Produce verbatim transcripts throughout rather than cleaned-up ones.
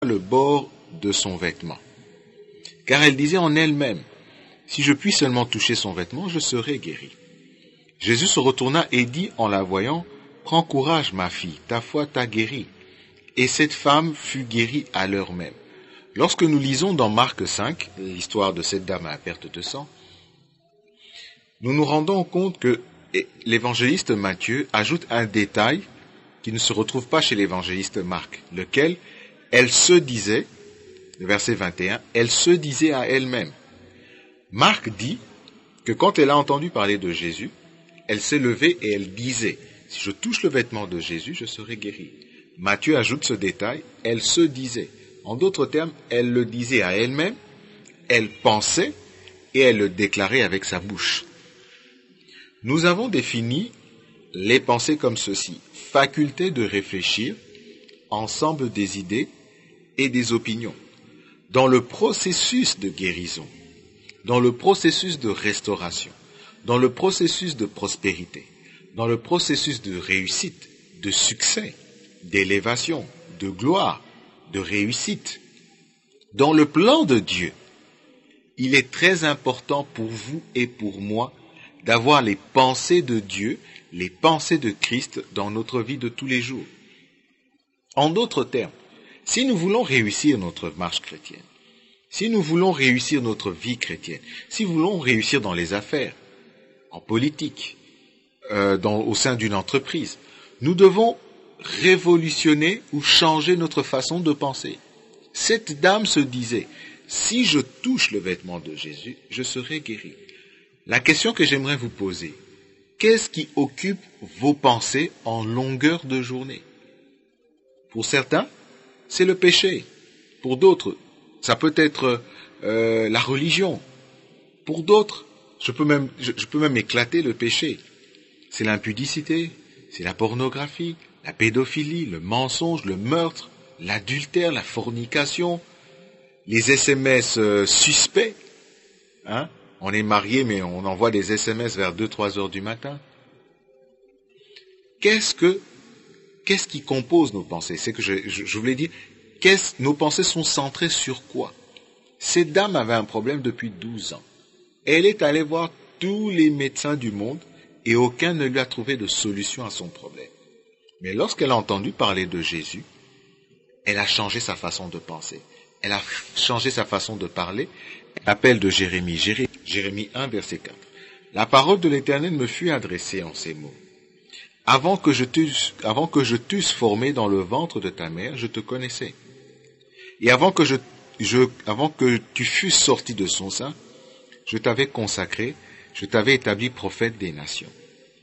le bord de son vêtement. Car elle disait en elle-même, si je puis seulement toucher son vêtement, je serai guéri. Jésus se retourna et dit en la voyant, prends courage ma fille, ta foi t'a guérie. Et cette femme fut guérie à l'heure même. Lorsque nous lisons dans Marc cinq, l'histoire de cette dame à perte de sang, nous nous rendons compte que l'évangéliste Matthieu ajoute un détail qui ne se retrouve pas chez l'évangéliste Marc, lequel, elle se disait, le verset vingt et un, elle se disait à elle-même. Marc dit que quand elle a entendu parler de Jésus, elle s'est levée et elle disait, si je touche le vêtement de Jésus, je serai guérie. Matthieu ajoute ce détail, elle se disait. En d'autres termes, elle le disait à elle-même, elle pensait et elle le déclarait avec sa bouche. Nous avons défini les pensées comme ceci, faculté de réfléchir, ensemble des idées et des opinions. Dans le processus de guérison, dans le processus de restauration, dans le processus de prospérité, dans le processus de réussite, de succès, d'élévation, de gloire, de réussite, dans le plan de Dieu, il est très important pour vous et pour moi d'avoir les pensées de Dieu, les pensées de Christ dans notre vie de tous les jours. En d'autres termes, si nous voulons réussir notre marche chrétienne, si nous voulons réussir notre vie chrétienne, si nous voulons réussir dans les affaires, en politique, euh, dans, au sein d'une entreprise, nous devons révolutionner ou changer notre façon de penser. Cette dame se disait, si je touche le vêtement de Jésus, je serai guéri. La question que j'aimerais vous poser, qu'est-ce qui occupe vos pensées en longueur de journée? Pour certains, c'est le péché. Pour d'autres, ça peut être euh, la religion. Pour d'autres, je peux même, je, je peux même éclater le péché. C'est l'impudicité, c'est la pornographie, la pédophilie, le mensonge, le meurtre, l'adultère, la fornication, les S M S euh, suspects. Hein? On est marié, mais on envoie des S M S vers deux trois heures du matin. Qu'est-ce que Qu'est-ce qui compose nos pensées? C'est que je, je, je voulais dire, qu'est-ce, nos pensées sont centrées sur quoi? Cette dame avait un problème depuis douze ans. Elle est allée voir tous les médecins du monde et aucun ne lui a trouvé de solution à son problème. Mais lorsqu'elle a entendu parler de Jésus, elle a changé sa façon de penser. Elle a changé sa façon de parler. L'appel de Jérémie, Jérémie, Jérémie un, verset quatre. La parole de l'Éternel me fut adressée en ces mots. Avant que je t'eusse, avant que je t'eusse formé dans le ventre de ta mère, je te connaissais. Et avant que je, je, avant que tu fusses sorti de son sein, je t'avais consacré, je t'avais établi prophète des nations.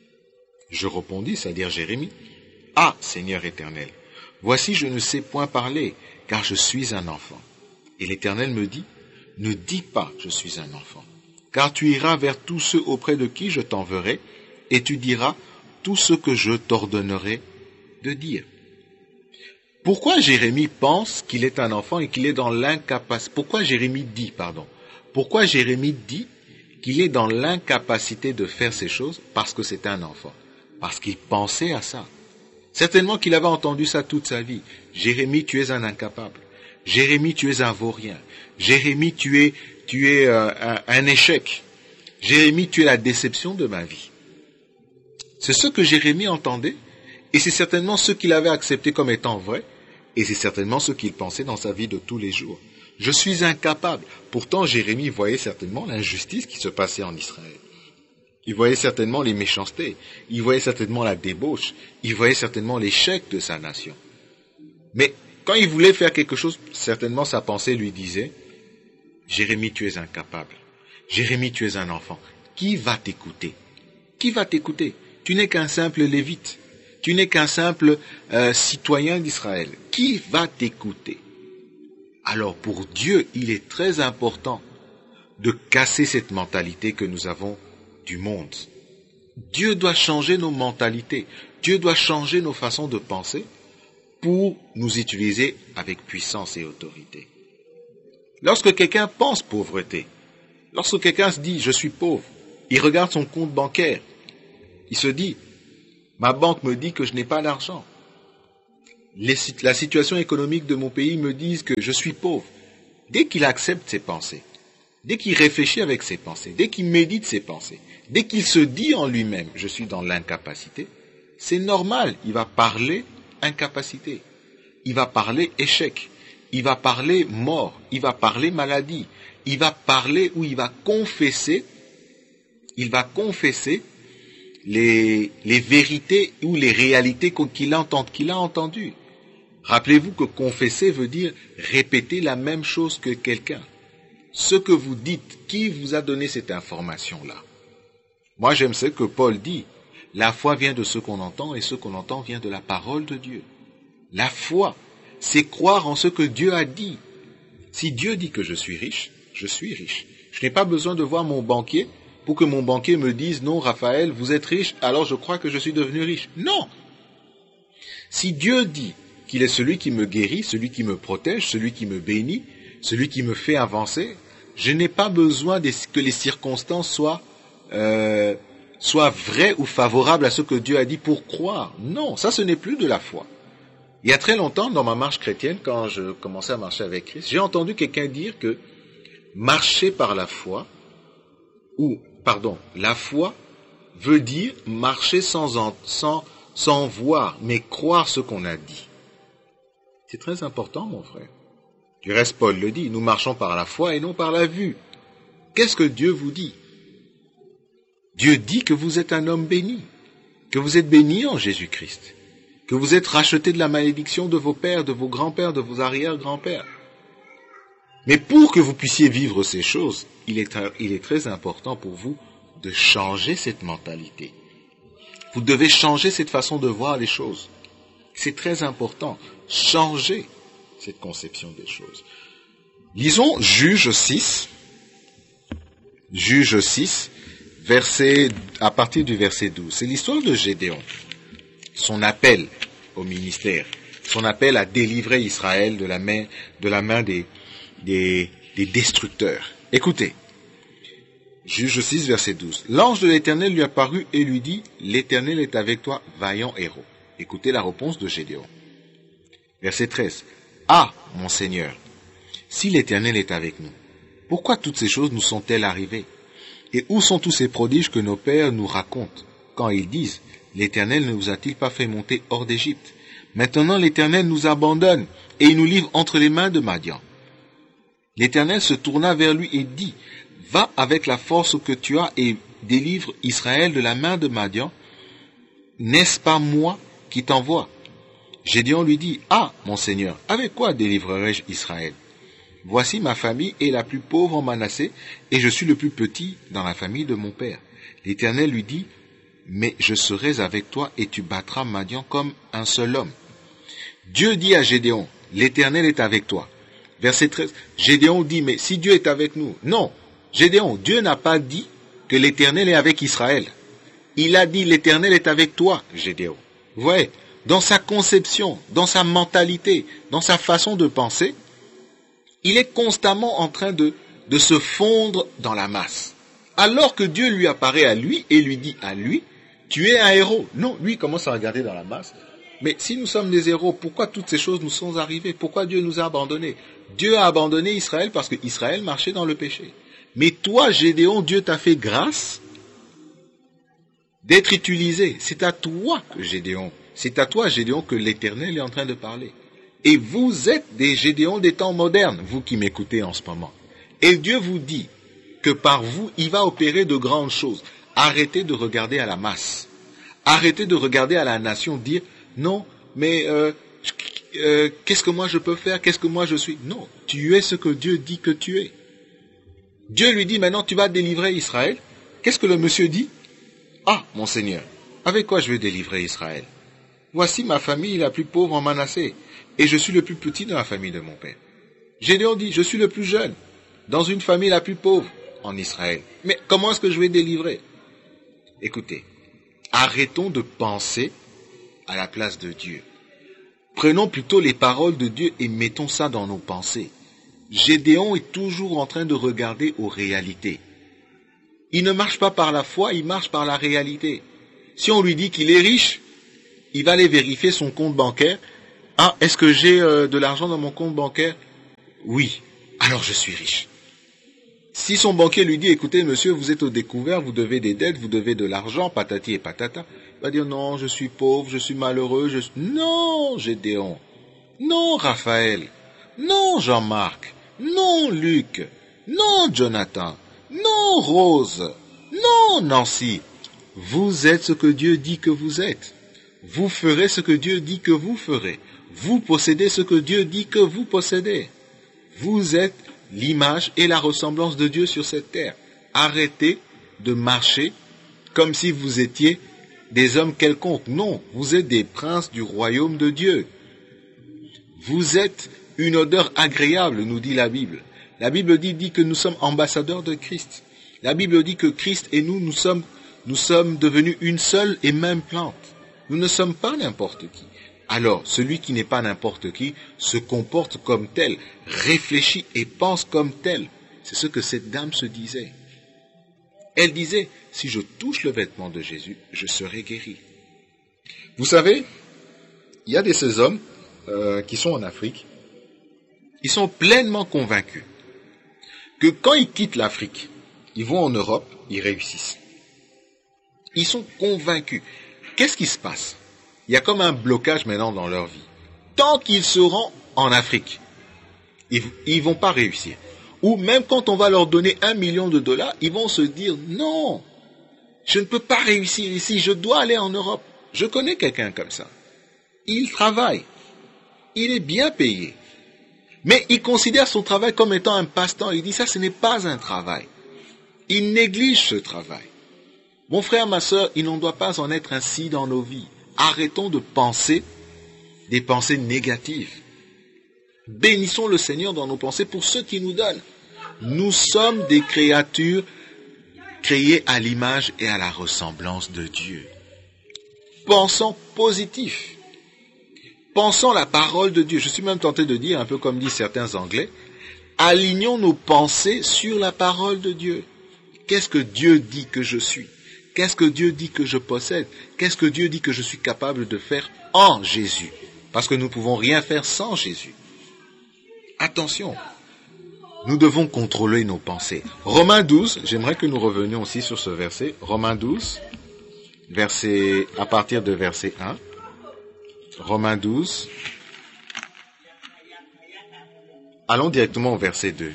Je répondis, c'est-à-dire Jérémie, ah, Seigneur éternel, voici je ne sais point parler, car je suis un enfant. Et l'Éternel me dit, ne dis pas, je suis un enfant, car tu iras vers tous ceux auprès de qui je t'enverrai, et tu diras tout ce que je t'ordonnerai de dire. Pourquoi Jérémie pense qu'il est un enfant et qu'il est dans l'incapacité, pourquoi Jérémie dit, pardon, pourquoi Jérémie dit qu'il est dans l'incapacité de faire ces choses? Parce que c'est un enfant, parce qu'il pensait à ça. Certainement qu'il avait entendu ça toute sa vie. Jérémie, tu es un incapable. Jérémie, tu es un vaurien. Jérémie, tu es, tu es euh, un, un échec. Jérémie, tu es la déception de ma vie. C'est ce que Jérémie entendait, et c'est certainement ce qu'il avait accepté comme étant vrai, et c'est certainement ce qu'il pensait dans sa vie de tous les jours. Je suis incapable. Pourtant, Jérémie voyait certainement l'injustice qui se passait en Israël. Il voyait certainement les méchancetés, il voyait certainement la débauche, il voyait certainement l'échec de sa nation. Mais quand il voulait faire quelque chose, certainement sa pensée lui disait, Jérémie, tu es incapable. Jérémie, tu es un enfant. Qui va t'écouter? Qui va t'écouter? Tu n'es qu'un simple lévite. Tu n'es qu'un simple euh, citoyen d'Israël. Qui va t'écouter? Alors pour Dieu, il est très important de casser cette mentalité que nous avons du monde. Dieu doit changer nos mentalités. Dieu doit changer nos façons de penser pour nous utiliser avec puissance et autorité. Lorsque quelqu'un pense pauvreté, lorsque quelqu'un se dit « je suis pauvre », il regarde son compte bancaire. Il se dit, ma banque me dit que je n'ai pas d'argent. Les, la situation économique de mon pays me dit que je suis pauvre. Dès qu'il accepte ses pensées, dès qu'il réfléchit avec ses pensées, dès qu'il médite ses pensées, dès qu'il se dit en lui-même, je suis dans l'incapacité, c'est normal, il va parler incapacité, il va parler échec, il va parler mort, il va parler maladie, il va parler ou il va confesser, il va confesser les, les vérités ou les réalités qu'il a, qu'il a entendues. Rappelez-vous que confesser veut dire répéter la même chose que quelqu'un. Ce que vous dites, qui vous a donné cette information-là? Moi, j'aime ce que Paul dit. La foi vient de ce qu'on entend et ce qu'on entend vient de la parole de Dieu. La foi, c'est croire en ce que Dieu a dit. Si Dieu dit que je suis riche, je suis riche. Je n'ai pas besoin de voir mon banquier pour que mon banquier me dise « Non, Raphaël, vous êtes riche, alors je crois que je suis devenu riche. » Non. Si Dieu dit qu'il est celui qui me guérit, celui qui me protège, celui qui me bénit, celui qui me fait avancer, je n'ai pas besoin que les circonstances soient, euh, soient vraies ou favorables à ce que Dieu a dit pour croire. Non, ça ce n'est plus de la foi. Il y a très longtemps, dans ma marche chrétienne, quand je commençais à marcher avec Christ, j'ai entendu quelqu'un dire que marcher par la foi, ou, pardon, la foi veut dire marcher sans, en, sans, sans voir, mais croire ce qu'on a dit. C'est très important, mon frère. Du reste, Paul le dit, nous marchons par la foi et non par la vue. Qu'est-ce que Dieu vous dit? Dieu dit que vous êtes un homme béni, que vous êtes béni en Jésus-Christ, que vous êtes racheté de la malédiction de vos pères, de vos grands-pères, de vos arrière-grands-pères. Mais pour que vous puissiez vivre ces choses, il est, il est très important pour vous de changer cette mentalité. Vous devez changer cette façon de voir les choses. C'est très important. Changer cette conception des choses. Lisons Juge six. Juge six, verset, à partir du verset douze. C'est l'histoire de Gédéon. Son appel au ministère. Son appel à délivrer Israël de la main, de la main des, des, des destructeurs. Écoutez. Juge six, verset douze. L'ange de l'Éternel lui apparut et lui dit, l'Éternel est avec toi, vaillant héros. Écoutez la réponse de Gédéon. Verset treize. Ah, mon Seigneur, si l'Éternel est avec nous, pourquoi toutes ces choses nous sont-elles arrivées? Et où sont tous ces prodiges que nos pères nous racontent, quand ils disent, l'Éternel ne vous a-t-il pas fait monter hors d'Égypte? Maintenant l'Éternel nous abandonne, et il nous livre entre les mains de Madian. L'Éternel se tourna vers lui et dit, va avec la force que tu as et délivre Israël de la main de Madian. N'est-ce pas moi qui t'envoie? Gédéon lui dit, ah, mon Seigneur, avec quoi délivrerai-je Israël? Voici ma famille est la plus pauvre en Manassé, et je suis le plus petit dans la famille de mon père. L'Éternel lui dit, mais je serai avec toi et tu battras Madian comme un seul homme. Dieu dit à Gédéon, l'Éternel est avec toi. Verset treize, Gédéon dit, mais si Dieu est avec nous, non, Gédéon, Dieu n'a pas dit que l'Éternel est avec Israël. Il a dit, l'Éternel est avec toi, Gédéon. Vous voyez, dans sa conception, dans sa mentalité, dans sa façon de penser, il est constamment en train de, de se fondre dans la masse. Alors que Dieu lui apparaît à lui et lui dit à lui, tu es un héros. Non, lui il commence à regarder dans la masse. Mais si nous sommes des héros, pourquoi toutes ces choses nous sont arrivées? Pourquoi Dieu nous a abandonnés? Dieu a abandonné Israël parce que Israël marchait dans le péché. Mais toi, Gédéon, Dieu t'a fait grâce d'être utilisé. C'est à toi, Gédéon. C'est à toi, Gédéon, que l'Éternel est en train de parler. Et vous êtes des Gédéons des temps modernes, vous qui m'écoutez en ce moment. Et Dieu vous dit que par vous, il va opérer de grandes choses. Arrêtez de regarder à la masse. Arrêtez de regarder à la nation, dire, non, mais euh, euh, qu'est-ce que moi je peux faire? Qu'est-ce que moi je suis? Non, tu es ce que Dieu dit que tu es. Dieu lui dit, maintenant tu vas délivrer Israël. Qu'est-ce que le monsieur dit? Ah, mon Seigneur, avec quoi je vais délivrer Israël? Voici ma famille la plus pauvre en Manassé, et je suis le plus petit dans la famille de mon père. Gédéon dit, je suis le plus jeune, dans une famille la plus pauvre en Israël. Mais comment est-ce que je vais délivrer? Écoutez, arrêtons de penser à la place de Dieu. Prenons plutôt les paroles de Dieu et mettons ça dans nos pensées. Gédéon est toujours en train de regarder aux réalités. Il ne marche pas par la foi, il marche par la réalité. Si on lui dit qu'il est riche, il va aller vérifier son compte bancaire Ah, est-ce que j'ai euh, de l'argent dans mon compte bancaire? Oui. Alors je suis riche. Si son banquier lui dit, écoutez, monsieur, vous êtes au découvert, vous devez des dettes, vous devez de l'argent, patati et patata, il va dire, non, je suis pauvre, je suis malheureux, je suis... Non, Gédéon. Non, Raphaël. Non, Jean-Marc. Non, Luc. Non, Jonathan. Non, Rose. Non, Nancy. Vous êtes ce que Dieu dit que vous êtes. Vous ferez ce que Dieu dit que vous ferez. Vous possédez ce que Dieu dit que vous possédez. Vous êtes l'image et la ressemblance de Dieu sur cette terre. Arrêtez de marcher comme si vous étiez des hommes quelconques. Non, vous êtes des princes du royaume de Dieu. Vous êtes une odeur agréable, nous dit la Bible. La Bible dit, dit que nous sommes ambassadeurs de Christ. La Bible dit que Christ et nous, nous sommes, nous sommes devenus une seule et même plante. Nous ne sommes pas n'importe qui. Alors, celui qui n'est pas n'importe qui se comporte comme tel, réfléchit et pense comme tel. C'est ce que cette dame se disait. Elle disait, si je touche le vêtement de Jésus, je serai guéri. Vous savez, il y a de ces hommes euh, qui sont en Afrique, ils sont pleinement convaincus que quand ils quittent l'Afrique, ils vont en Europe, ils réussissent. Ils sont convaincus. Qu'est-ce qui se passe? Il y a comme un blocage maintenant dans leur vie. Tant qu'ils seront en Afrique, ils ne vont pas réussir. Ou même quand on va leur donner un million de dollars, ils vont se dire, non, je ne peux pas réussir ici, je dois aller en Europe. Je connais quelqu'un comme ça. Il travaille. Il est bien payé. Mais il considère son travail comme étant un passe-temps. Il dit, ça, ce n'est pas un travail. Il néglige ce travail. Mon frère, ma sœur, il n'en doit pas en être ainsi dans nos vies. Arrêtons de penser des pensées négatives. Bénissons le Seigneur dans nos pensées pour ce qu'il nous donne. Nous sommes des créatures créées à l'image et à la ressemblance de Dieu. Pensons positif. Pensons la parole de Dieu. Je suis même tenté de dire, un peu comme disent certains Anglais, alignons nos pensées sur la parole de Dieu. Qu'est-ce que Dieu dit que je suis? Qu'est-ce que Dieu dit que je possède? Qu'est-ce que Dieu dit que je suis capable de faire en Jésus? Parce que nous ne pouvons rien faire sans Jésus. Attention, nous devons contrôler nos pensées. Romains douze, j'aimerais que nous revenions aussi sur ce verset. Romains douze, verset, à partir de verset un. Romains douze. Allons directement au verset deux.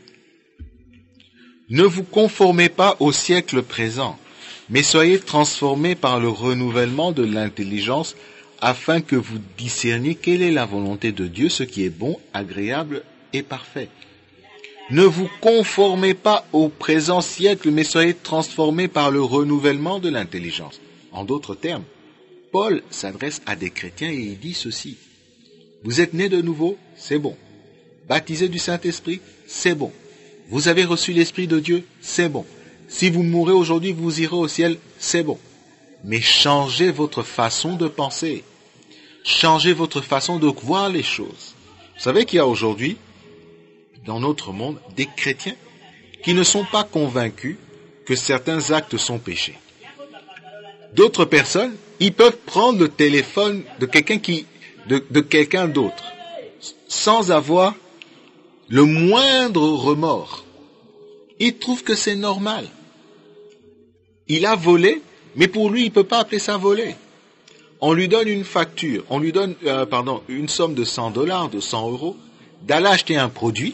Ne vous conformez pas au siècle présent, mais soyez transformés par le renouvellement de l'intelligence, afin que vous discerniez quelle est la volonté de Dieu, ce qui est bon, agréable et parfait. Ne vous conformez pas au présent siècle, mais soyez transformés par le renouvellement de l'intelligence. En d'autres termes, Paul s'adresse à des chrétiens et il dit ceci. Vous êtes nés de nouveau, c'est bon. Baptisés du Saint-Esprit, c'est bon. Vous avez reçu l'Esprit de Dieu, c'est bon. Si vous mourrez aujourd'hui, vous irez au ciel, c'est bon. Mais changez votre façon de penser. Changez votre façon de voir les choses. Vous savez qu'il y a aujourd'hui, dans notre monde, des chrétiens qui ne sont pas convaincus que certains actes sont péchés. D'autres personnes, ils peuvent prendre le téléphone de quelqu'un qui, de, de quelqu'un d'autre, sans avoir le moindre remords. Ils trouvent que c'est normal. Il a volé, mais pour lui, il ne peut pas appeler ça voler. On lui donne une facture, on lui donne euh, pardon, une somme de cent dollars, de cent euros, d'aller acheter un produit.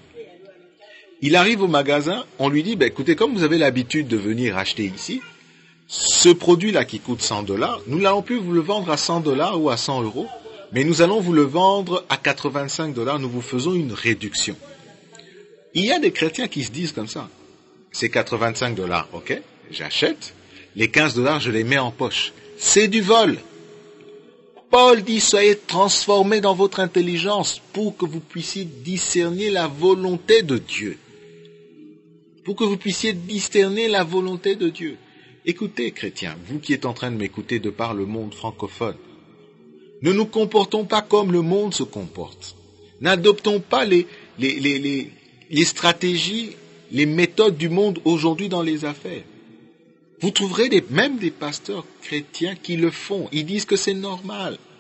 Il arrive au magasin, on lui dit, bah, écoutez, comme vous avez l'habitude de venir acheter ici, ce produit-là qui coûte cent dollars, nous n'allons plus vous le vendre à cent dollars ou à cent euros, mais nous allons vous le vendre à quatre-vingt-cinq dollars, nous vous faisons une réduction. Il y a des chrétiens qui se disent comme ça. C'est quatre-vingt-cinq dollars, ok, j'achète, les quinze dollars, je les mets en poche. C'est du vol. Paul dit, soyez transformés dans votre intelligence pour que vous puissiez discerner la volonté de Dieu. Pour que vous puissiez discerner la volonté de Dieu. Écoutez, chrétiens, vous qui êtes en train de m'écouter de par le monde francophone, ne nous comportons pas comme le monde se comporte. N'adoptons pas les, les, les, les, les stratégies, les méthodes du monde aujourd'hui dans les affaires. Vous trouverez des, même des pasteurs chrétiens qui le font. Ils disent que c'est normal.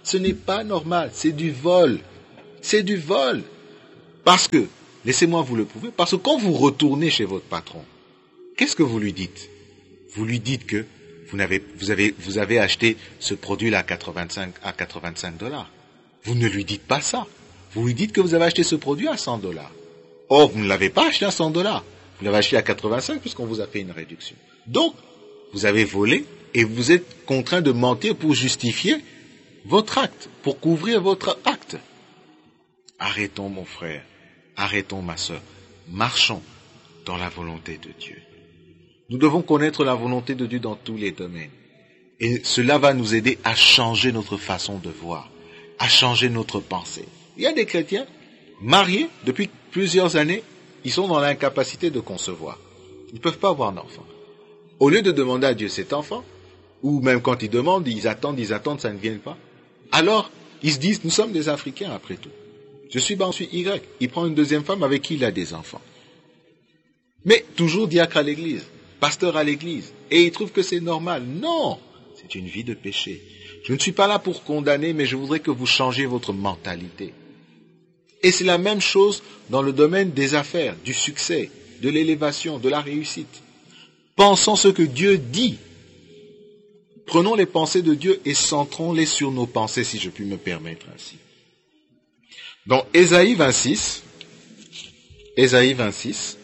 Ce n'est pas normal, c'est du vol. C'est du vol. Parce que, laissez-moi vous le prouver, parce que quand vous retournez chez votre patron, qu'est-ce que vous lui dites? Vous lui dites que vous avez, vous avez, vous avez acheté ce produit-là à quatre-vingt-cinq, à quatre-vingt-cinq dollars. Vous ne lui dites pas ça. Vous lui dites que vous avez acheté ce produit à cent dollars. Or, vous ne l'avez pas acheté à cent dollars. Vous l'avez acheté à quatre-vingt-cinq puisqu'on vous a fait une réduction. Donc, vous avez volé et vous êtes contraint de mentir pour justifier votre acte, pour couvrir votre acte. Arrêtons, mon frère. Arrêtons, ma sœur. Marchons dans la volonté de Dieu. Nous devons connaître la volonté de Dieu dans tous les domaines. Et cela va nous aider à changer notre façon de voir, à changer notre pensée. Il y a des chrétiens mariés depuis plusieurs années, ils sont dans l'incapacité de concevoir. Ils ne peuvent pas avoir d'enfant. Au lieu de demander à Dieu cet enfant, ou même quand ils demandent, ils attendent, ils attendent, ça ne vient pas. Alors, ils se disent, nous sommes des Africains après tout. Je suis ben, je suis Y. Il prend une deuxième femme avec qui il a des enfants. Mais toujours diacre à l'église, pasteur à l'église. Et il trouve que c'est normal. Non, c'est une vie de péché. Je ne suis pas là pour condamner, mais je voudrais que vous changiez votre mentalité. Et c'est la même chose dans le domaine des affaires, du succès, de l'élévation, de la réussite. Pensons ce que Dieu dit. Prenons les pensées de Dieu et centrons-les sur nos pensées, si je puis me permettre ainsi. Dans Ésaïe vingt-six, Ésaïe vingt-six,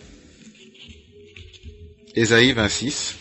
Ésaïe vingt-six,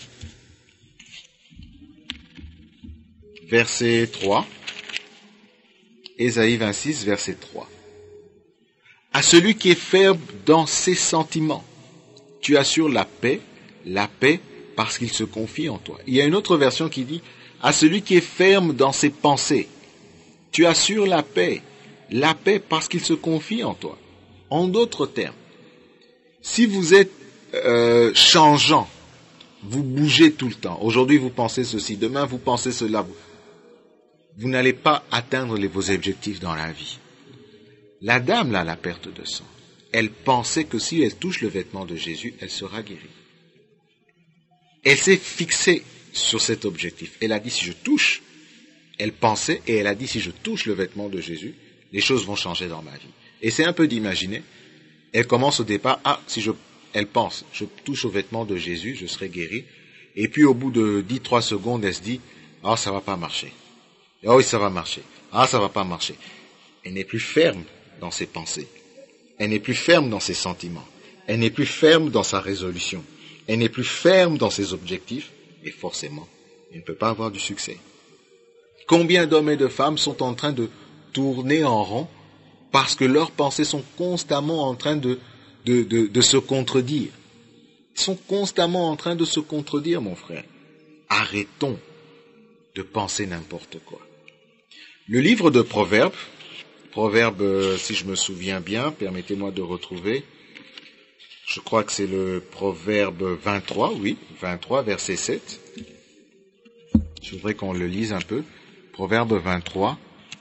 verset trois, Ésaïe vingt-six, verset trois. À celui qui est ferme dans ses sentiments, tu assures la paix, la paix parce qu'il se confie en toi. Il y a une autre version qui dit, à celui qui est ferme dans ses pensées, tu assures la paix, la paix parce qu'il se confie en toi. En d'autres termes, si vous êtes euh, changeant, vous bougez tout le temps. Aujourd'hui, vous pensez ceci, demain, vous pensez cela. Vous, vous n'allez pas atteindre les, vos objectifs dans la vie. La dame, là, la perte de sang, elle pensait que si elle touche le vêtement de Jésus, elle sera guérie. Elle s'est fixée sur cet objectif. Elle a dit, si je touche, elle pensait, et elle a dit, si je touche le vêtement de Jésus, les choses vont changer dans ma vie. Et c'est un peu d'imaginer. Elle commence au départ, ah, si je, elle pense, je touche au vêtement de Jésus, je serai guéri. Et puis au bout de dix, trois secondes, elle se dit, ah, ça va pas marcher. Ah oui, ça va marcher. Ah, ça va pas marcher. Elle n'est plus ferme dans ses pensées. Elle n'est plus ferme dans ses sentiments. Elle n'est plus ferme dans sa résolution. Elle n'est plus ferme dans ses objectifs. Et forcément, elle ne peut pas avoir du succès. Combien d'hommes et de femmes sont en train de tourner en rond parce que leurs pensées sont constamment en train de, de, de, de se contredire. Ils sont constamment en train de se contredire, mon frère. Arrêtons de penser n'importe quoi. Le livre de Proverbes, Proverbe, si je me souviens bien, permettez-moi de retrouver, je crois que c'est le Proverbe vingt-trois, oui, vingt-trois, verset sept. Je voudrais qu'on le lise un peu. Proverbe vingt-trois,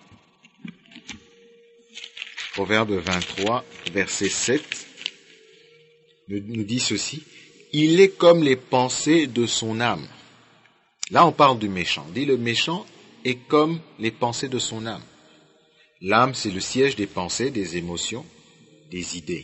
Proverbe vingt-trois, verset sept, nous dit ceci. Il est comme les pensées de son âme. Là, on parle du méchant. Dit le méchant est comme les pensées de son âme. L'âme, c'est le siège des pensées, des émotions, des idées.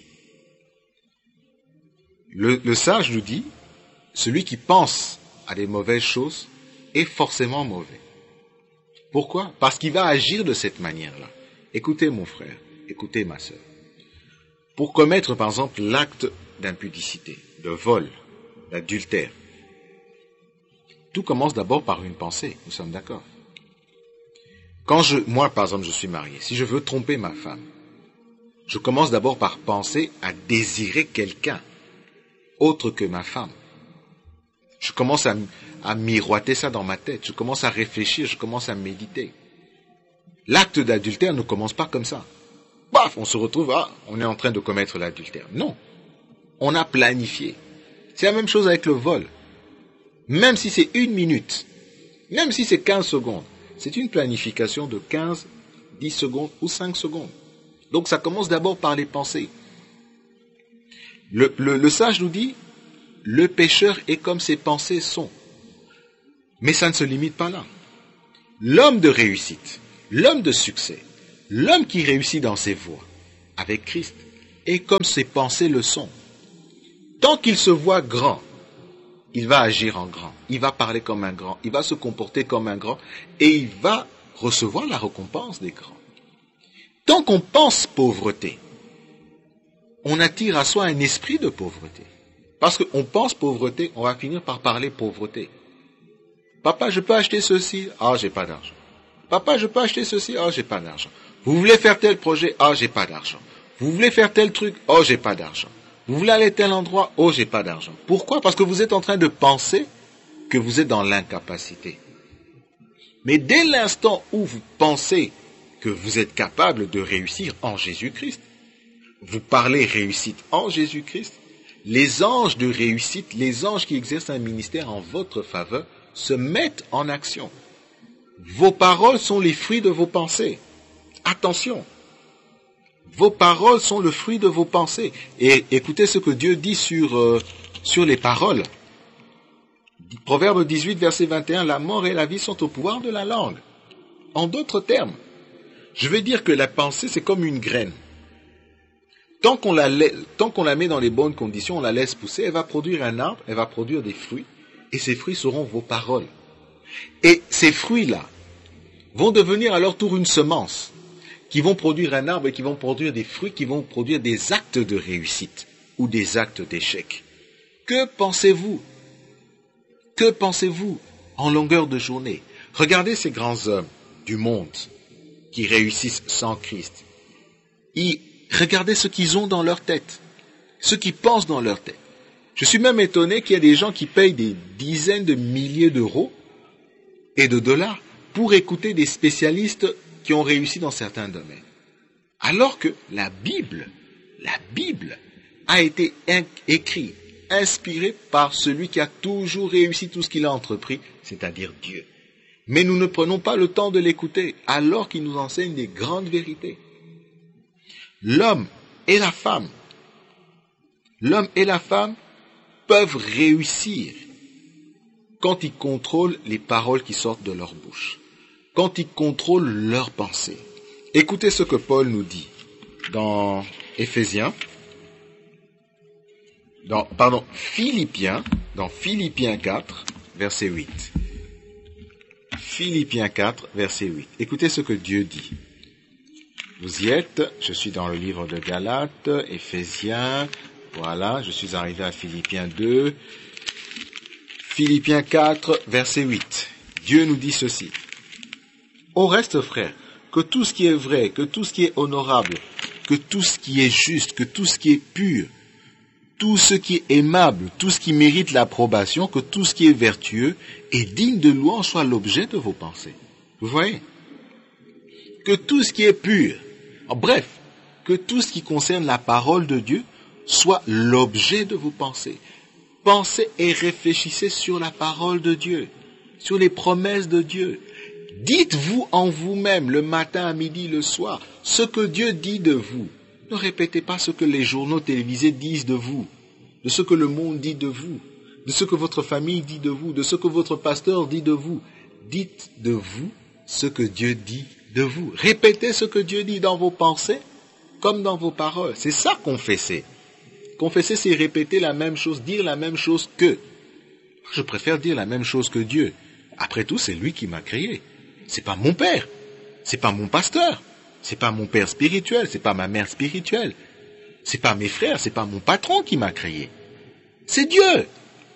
Le, le sage nous dit, celui qui pense à des mauvaises choses est forcément mauvais. Pourquoi? Parce qu'il va agir de cette manière-là. Écoutez mon frère, écoutez ma sœur. Pour commettre par exemple l'acte d'impudicité, de vol, d'adultère, tout commence d'abord par une pensée, nous sommes d'accord. Quand je, moi par exemple je suis marié, si je veux tromper ma femme, je commence d'abord par penser à désirer quelqu'un autre que ma femme. Je commence à, à miroiter ça dans ma tête, je commence à réfléchir, je commence à méditer. L'acte d'adultère ne commence pas comme ça. Paf, on se retrouve, ah, on est en train de commettre l'adultère. Non, on a planifié. C'est la même chose avec le vol. Même si c'est une minute, même si c'est quinze secondes, c'est une planification de quinze, dix secondes ou cinq secondes. Donc ça commence d'abord par les pensées. Le, le, le sage nous dit, le pécheur est comme ses pensées sont. Mais ça ne se limite pas là. L'homme de réussite, L'homme de succès, l'homme qui réussit dans ses voies avec Christ, est comme ses pensées le sont. Tant qu'il se voit grand, il va agir en grand, il va parler comme un grand, il va se comporter comme un grand et il va recevoir la récompense des grands. Tant qu'on pense pauvreté, on attire à soi un esprit de pauvreté. Parce qu'on pense pauvreté, on va finir par parler pauvreté. Papa, je peux acheter ceci? Ah, j'ai pas d'argent. Papa, je peux acheter ceci? Ah, j'ai pas d'argent. Vous voulez faire tel projet? Ah, j'ai pas d'argent. Vous voulez faire tel truc? Oh, j'ai pas d'argent. Vous voulez aller à tel endroit? Oh, j'ai pas d'argent. Pourquoi? Parce que vous êtes en train de penser que vous êtes dans l'incapacité. Mais dès l'instant où vous pensez que vous êtes capable de réussir en Jésus-Christ, vous parlez réussite en Jésus-Christ, les anges de réussite, les anges qui exercent un ministère en votre faveur, se mettent en action. Vos paroles sont les fruits de vos pensées. Attention! Vos paroles sont le fruit de vos pensées. Et écoutez ce que Dieu dit sur, euh, sur les paroles. Proverbe dix-huit, verset vingt et un, la mort et la vie sont au pouvoir de la langue. En d'autres termes, je vais dire que la pensée, c'est comme une graine. Tant qu'on la, tant qu'on la met dans les bonnes conditions, on la laisse pousser, elle va produire un arbre, elle va produire des fruits, et ces fruits seront vos paroles. Et ces fruits-là vont devenir à leur tour une semence, qui vont produire un arbre et qui vont produire des fruits, qui vont produire des actes de réussite ou des actes d'échec. Que pensez-vous? Que pensez-vous en longueur de journée? Regardez ces grands hommes du monde qui réussissent sans Christ. Ils, regardez ce qu'ils ont dans leur tête, ce qu'ils pensent dans leur tête. Je suis même étonné qu'il y ait des gens qui payent des dizaines de milliers d'euros et de dollars pour écouter des spécialistes qui ont réussi dans certains domaines. Alors que la Bible, la Bible a été écrite, inspirée par celui qui a toujours réussi tout ce qu'il a entrepris, c'est-à-dire Dieu. Mais nous ne prenons pas le temps de l'écouter, alors qu'il nous enseigne des grandes vérités. L'homme et la femme, l'homme et la femme peuvent réussir quand ils contrôlent les paroles qui sortent de leur bouche, quand ils contrôlent leurs pensées. Écoutez ce que Paul nous dit dans Éphésiens, dans, pardon, Philippiens, dans Philippiens quatre, verset huit. Philippiens quatre, verset huit. Écoutez ce que Dieu dit. Vous y êtes, je suis dans le livre de Galates, Éphésiens, voilà, je suis arrivé à Philippiens deux, Philippiens quatre, verset huit. Dieu nous dit ceci. Au reste, frères, que tout ce qui est vrai, que tout ce qui est honorable, que tout ce qui est juste, que tout ce qui est pur, tout ce qui est aimable, tout ce qui mérite l'approbation, que tout ce qui est vertueux et digne de louange soit l'objet de vos pensées. Vous voyez? Que tout ce qui est pur, en bref, que tout ce qui concerne la parole de Dieu soit l'objet de vos pensées. Pensez et réfléchissez sur la parole de Dieu, sur les promesses de Dieu. Dites-vous en vous-même le matin, à midi, le soir, ce que Dieu dit de vous. Ne répétez pas ce que les journaux télévisés disent de vous, de ce que le monde dit de vous, de ce que votre famille dit de vous, de ce que votre pasteur dit de vous. Dites de vous ce que Dieu dit de vous. Répétez ce que Dieu dit dans vos pensées comme dans vos paroles. C'est ça confesser. Confesser, c'est répéter la même chose, dire la même chose que. Je préfère dire la même chose que Dieu. Après tout, c'est lui qui m'a créé. C'est pas mon père. C'est pas mon pasteur. C'est pas mon père spirituel. C'est pas ma mère spirituelle. C'est pas mes frères. C'est pas mon patron qui m'a créé. C'est Dieu.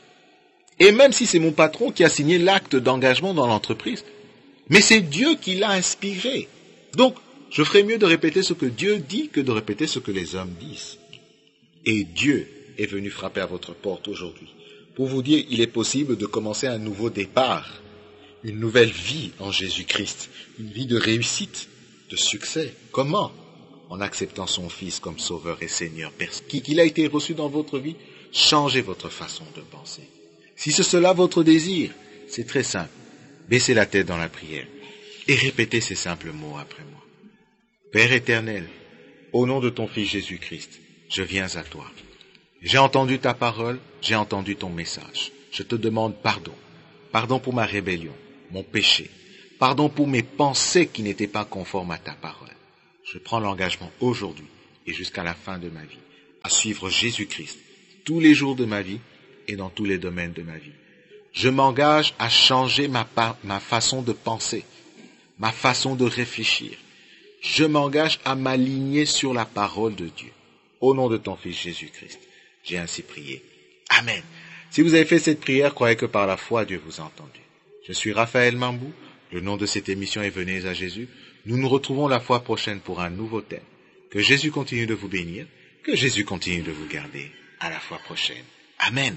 Et même si c'est mon patron qui a signé l'acte d'engagement dans l'entreprise, mais c'est Dieu qui l'a inspiré. Donc, je ferais mieux de répéter ce que Dieu dit que de répéter ce que les hommes disent. Et Dieu est venu frapper à votre porte aujourd'hui pour vous dire qu'il est possible de commencer un nouveau départ, une nouvelle vie en Jésus-Christ, une vie de réussite, de succès. Comment? En acceptant son Fils comme Sauveur et Seigneur. Qu'il a été reçu dans votre vie, changez votre façon de penser. Si c'est cela votre désir, c'est très simple. Baissez la tête dans la prière et répétez ces simples mots après moi. Père éternel, au nom de ton Fils Jésus-Christ, je viens à toi. J'ai entendu ta parole, j'ai entendu ton message. Je te demande pardon. Pardon pour ma rébellion, mon péché. Pardon pour mes pensées qui n'étaient pas conformes à ta parole. Je prends l'engagement aujourd'hui et jusqu'à la fin de ma vie à suivre Jésus-Christ tous les jours de ma vie et dans tous les domaines de ma vie. Je m'engage à changer ma, pa- ma façon de penser, ma façon de réfléchir. Je m'engage à m'aligner sur la parole de Dieu. Au nom de ton Fils Jésus-Christ, j'ai ainsi prié. Amen. Si vous avez fait cette prière, croyez que par la foi, Dieu vous a entendu. Je suis Raphaël Mambou. Le nom de cette émission est Venez à Jésus. Nous nous retrouvons la fois prochaine pour un nouveau thème. Que Jésus continue de vous bénir. Que Jésus continue de vous garder. À la fois prochaine. Amen.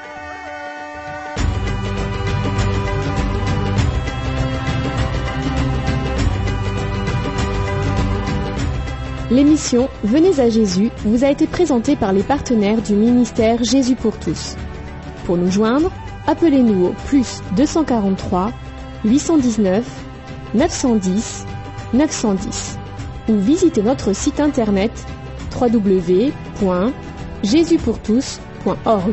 L'émission Venez à Jésus vous a été présentée par les partenaires du ministère Jésus pour tous. Pour nous joindre, appelez-nous au plus deux cent quarante-trois, huit cent dix-neuf, neuf cent dix, neuf cent dix ou visitez notre site internet w w w point jésus pour tous point org.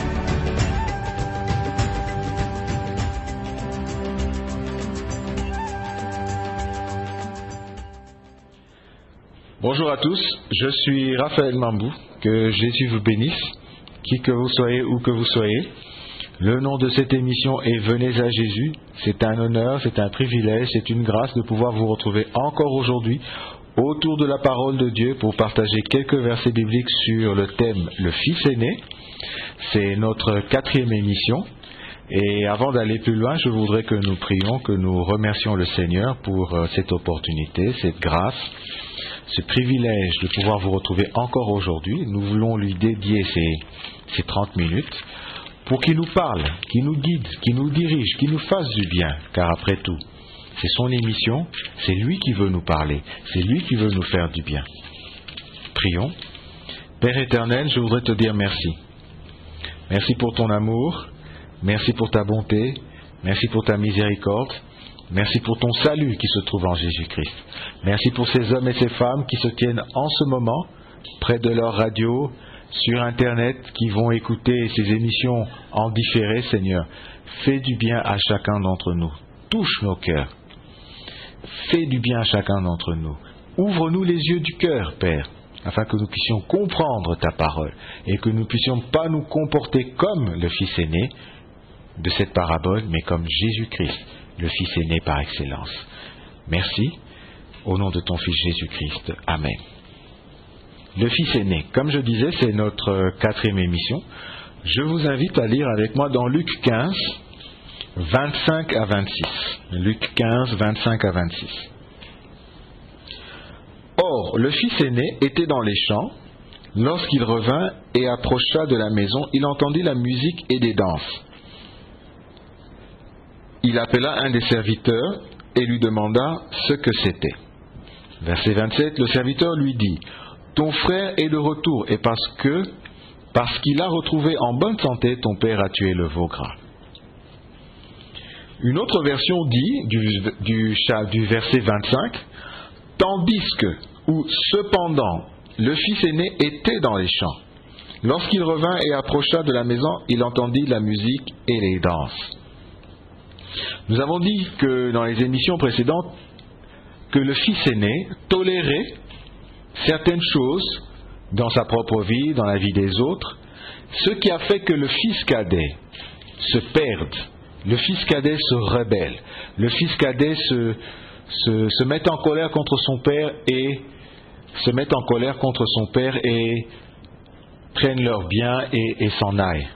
Bonjour à tous, je suis Raphaël Mambou, que Jésus vous bénisse, qui que vous soyez, où que vous soyez. Le nom de cette émission est Venez à Jésus. C'est un honneur, c'est un privilège, c'est une grâce de pouvoir vous retrouver encore aujourd'hui autour de la parole de Dieu pour partager quelques versets bibliques sur le thème Le Fils aîné. C'est notre quatrième émission. Et avant d'aller plus loin, je voudrais que nous prions, que nous remercions le Seigneur pour cette opportunité, cette grâce, ce privilège de pouvoir vous retrouver encore aujourd'hui. Nous voulons lui dédier ces, ces trente minutes pour qu'il nous parle, qu'il nous guide, qu'il nous dirige, qu'il nous fasse du bien, car après tout, c'est son émission, c'est lui qui veut nous parler, c'est lui qui veut nous faire du bien. Prions. Père éternel, je voudrais te dire merci. Merci pour ton amour, merci pour ta bonté, merci pour ta miséricorde, merci pour ton salut qui se trouve en Jésus-Christ. Merci pour ces hommes et ces femmes qui se tiennent en ce moment près de leur radio, sur Internet, qui vont écouter ces émissions en différé, Seigneur. Fais du bien à chacun d'entre nous. Touche nos cœurs. Fais du bien à chacun d'entre nous. Ouvre-nous les yeux du cœur, Père, afin que nous puissions comprendre ta parole et que nous ne puissions pas nous comporter comme le Fils aîné de cette parabole, mais comme Jésus-Christ, le Fils aîné par excellence. Merci. Au nom de ton Fils Jésus-Christ. Amen. Le Fils aîné, comme je disais, c'est notre quatrième émission. Je vous invite à lire avec moi dans Luc quinze, vingt-cinq à vingt-six. Luc quinze, vingt-cinq à vingt-six. Or, le fils aîné était dans les champs. Lorsqu'il revint et approcha de la maison, il entendit la musique et des danses. Il appela un des serviteurs et lui demanda ce que c'était. Verset vingt-sept, le serviteur lui dit: ton frère est de retour, et parce que, parce qu'il a retrouvé en bonne santé, ton père a tué le veau gras. Une autre version dit, du, du, du verset vingt-cinq, tandis que, ou cependant, le fils aîné était dans les champs. Lorsqu'il revint et approcha de la maison, il entendit la musique et les danses. Nous avons dit que dans les émissions précédentes, que le fils aîné tolérait certaines choses dans sa propre vie, dans la vie des autres, ce qui a fait que le fils cadet se perde, le fils cadet se rebelle, le fils cadet se, se, se met en colère contre son père et se met en colère contre son père et prennent leurs biens et, et s'en aillent.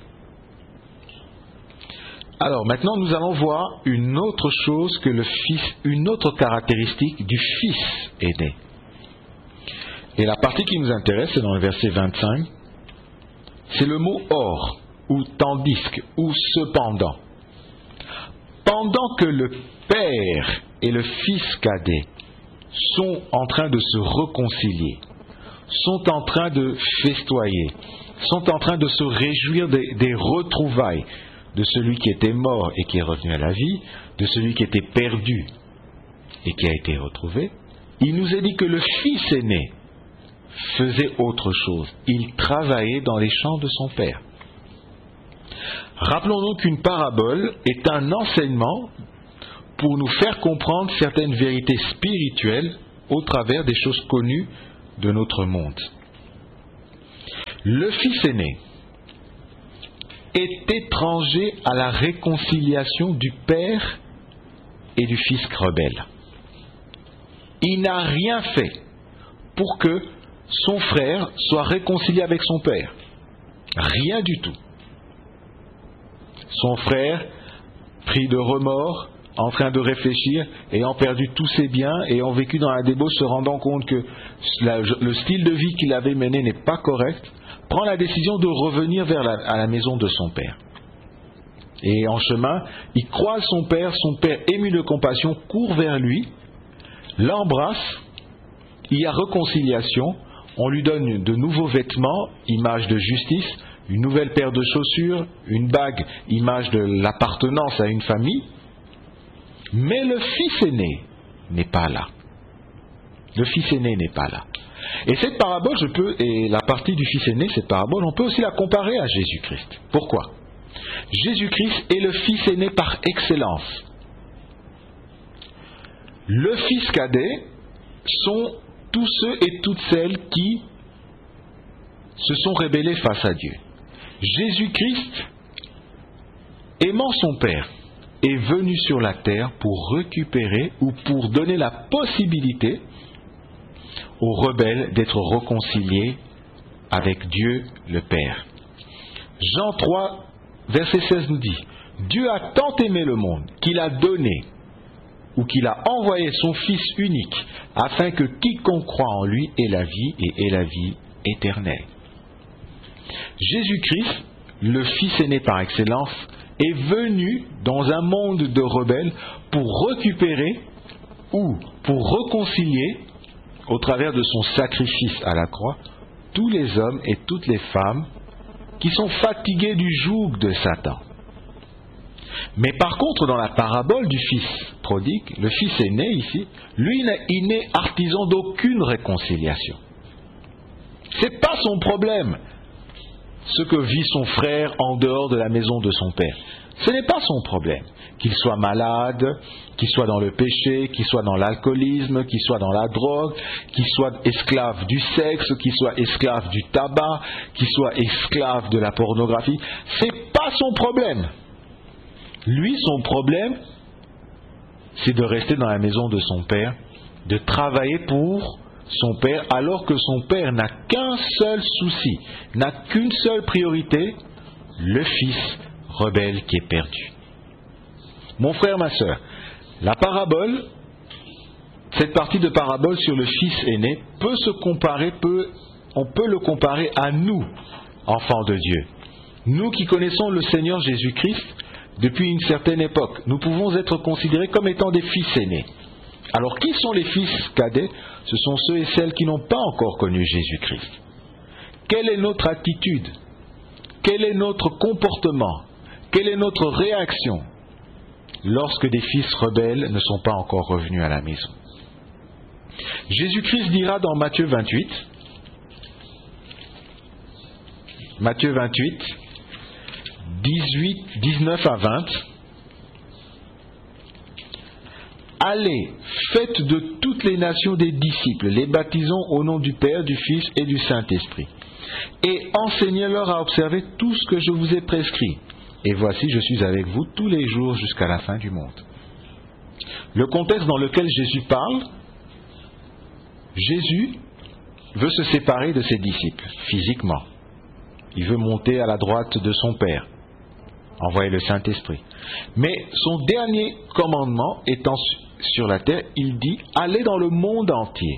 Alors maintenant nous allons voir une autre chose que le fils, une autre caractéristique du fils aîné. Et la partie qui nous intéresse, c'est dans le verset vingt-cinq, c'est le mot or, ou tandis que, ou cependant. Pendant que le père et le fils cadet sont en train de se réconcilier, sont en train de festoyer, sont en train de se réjouir des, des retrouvailles de celui qui était mort et qui est revenu à la vie, de celui qui était perdu et qui a été retrouvé, il nous est dit que le fils aîné faisait autre chose. Il travaillait dans les champs de son père. Rappelons donc qu'une parabole est un enseignement pour nous faire comprendre certaines vérités spirituelles au travers des choses connues de notre monde. Le fils aîné est étranger à la réconciliation du père et du fils rebelle. Il n'a rien fait pour que son frère soit réconcilié avec son père. Rien du tout. Son frère, pris de remords, en train de réfléchir, ayant perdu tous ses biens, ayant vécu dans la débauche, se rendant compte que la, le style de vie qu'il avait mené n'est pas correct, prend la décision de revenir vers la, à la maison de son père. Et en chemin, il croise son père, son père ému de compassion court vers lui, l'embrasse, il y a réconciliation, on lui donne de nouveaux vêtements, image de justice, une nouvelle paire de chaussures, une bague, image de l'appartenance à une famille. Mais le fils aîné n'est pas là. Le fils aîné n'est pas là. Et cette parabole, je peux, et la partie du fils aîné, cette parabole, on peut aussi la comparer à Jésus-Christ. Pourquoi ? Jésus-Christ est le fils aîné par excellence. Le fils cadet sont tous ceux et toutes celles qui se sont rebellés face à Dieu. Jésus-Christ, aimant son Père, est venu sur la terre pour récupérer ou pour donner la possibilité aux rebelles d'être réconciliés avec Dieu le Père. Jean trois, verset seize nous dit « Dieu a tant aimé le monde qu'il a donné ou qu'il a envoyé son Fils unique afin que quiconque croit en lui ait la vie et ait la vie éternelle. » Jésus-Christ, le Fils aîné par excellence, est venu dans un monde de rebelles pour récupérer ou pour réconcilier, au travers de son sacrifice à la croix, tous les hommes et toutes les femmes qui sont fatigués du joug de Satan. Mais par contre, dans la parabole du fils prodigue, le fils aîné ici, lui, il n'est artisan d'aucune réconciliation. Ce n'est pas son problème, ce que vit son frère en dehors de la maison de son père. Ce n'est pas son problème. Qu'il soit malade, qu'il soit dans le péché, qu'il soit dans l'alcoolisme, qu'il soit dans la drogue, qu'il soit esclave du sexe, qu'il soit esclave du tabac, qu'il soit esclave de la pornographie. Ce n'est pas son problème. Lui, son problème, c'est de rester dans la maison de son père, de travailler pour son père, alors que son père n'a qu'un seul souci, n'a qu'une seule priorité, le fils rebelle qui est perdu. Mon frère, ma sœur, la parabole, cette partie de parabole sur le fils aîné peut se comparer, peut, on peut le comparer à nous, enfants de Dieu. Nous qui connaissons le Seigneur Jésus-Christ depuis une certaine époque, nous pouvons être considérés comme étant des fils aînés. Alors, qui sont les fils cadets ? Ce sont ceux et celles qui n'ont pas encore connu Jésus-Christ. Quelle est notre attitude ? Quel est notre comportement ? Quelle est notre réaction lorsque des fils rebelles ne sont pas encore revenus à la maison ? Jésus-Christ dira dans Matthieu vingt-huit, Matthieu vingt-huit, dix-huit, dix-neuf à vingt, « Allez, faites de toutes les nations des disciples, les baptisons au nom du Père, du Fils et du Saint-Esprit, et enseignez-leur à observer tout ce que je vous ai prescrit. Et voici, je suis avec vous tous les jours jusqu'à la fin du monde. » Le contexte dans lequel Jésus parle, Jésus veut se séparer de ses disciples, physiquement. Il veut monter à la droite de son Père, envoyer le Saint-Esprit. Mais son dernier commandement étant sur la terre, il dit « Allez dans le monde entier,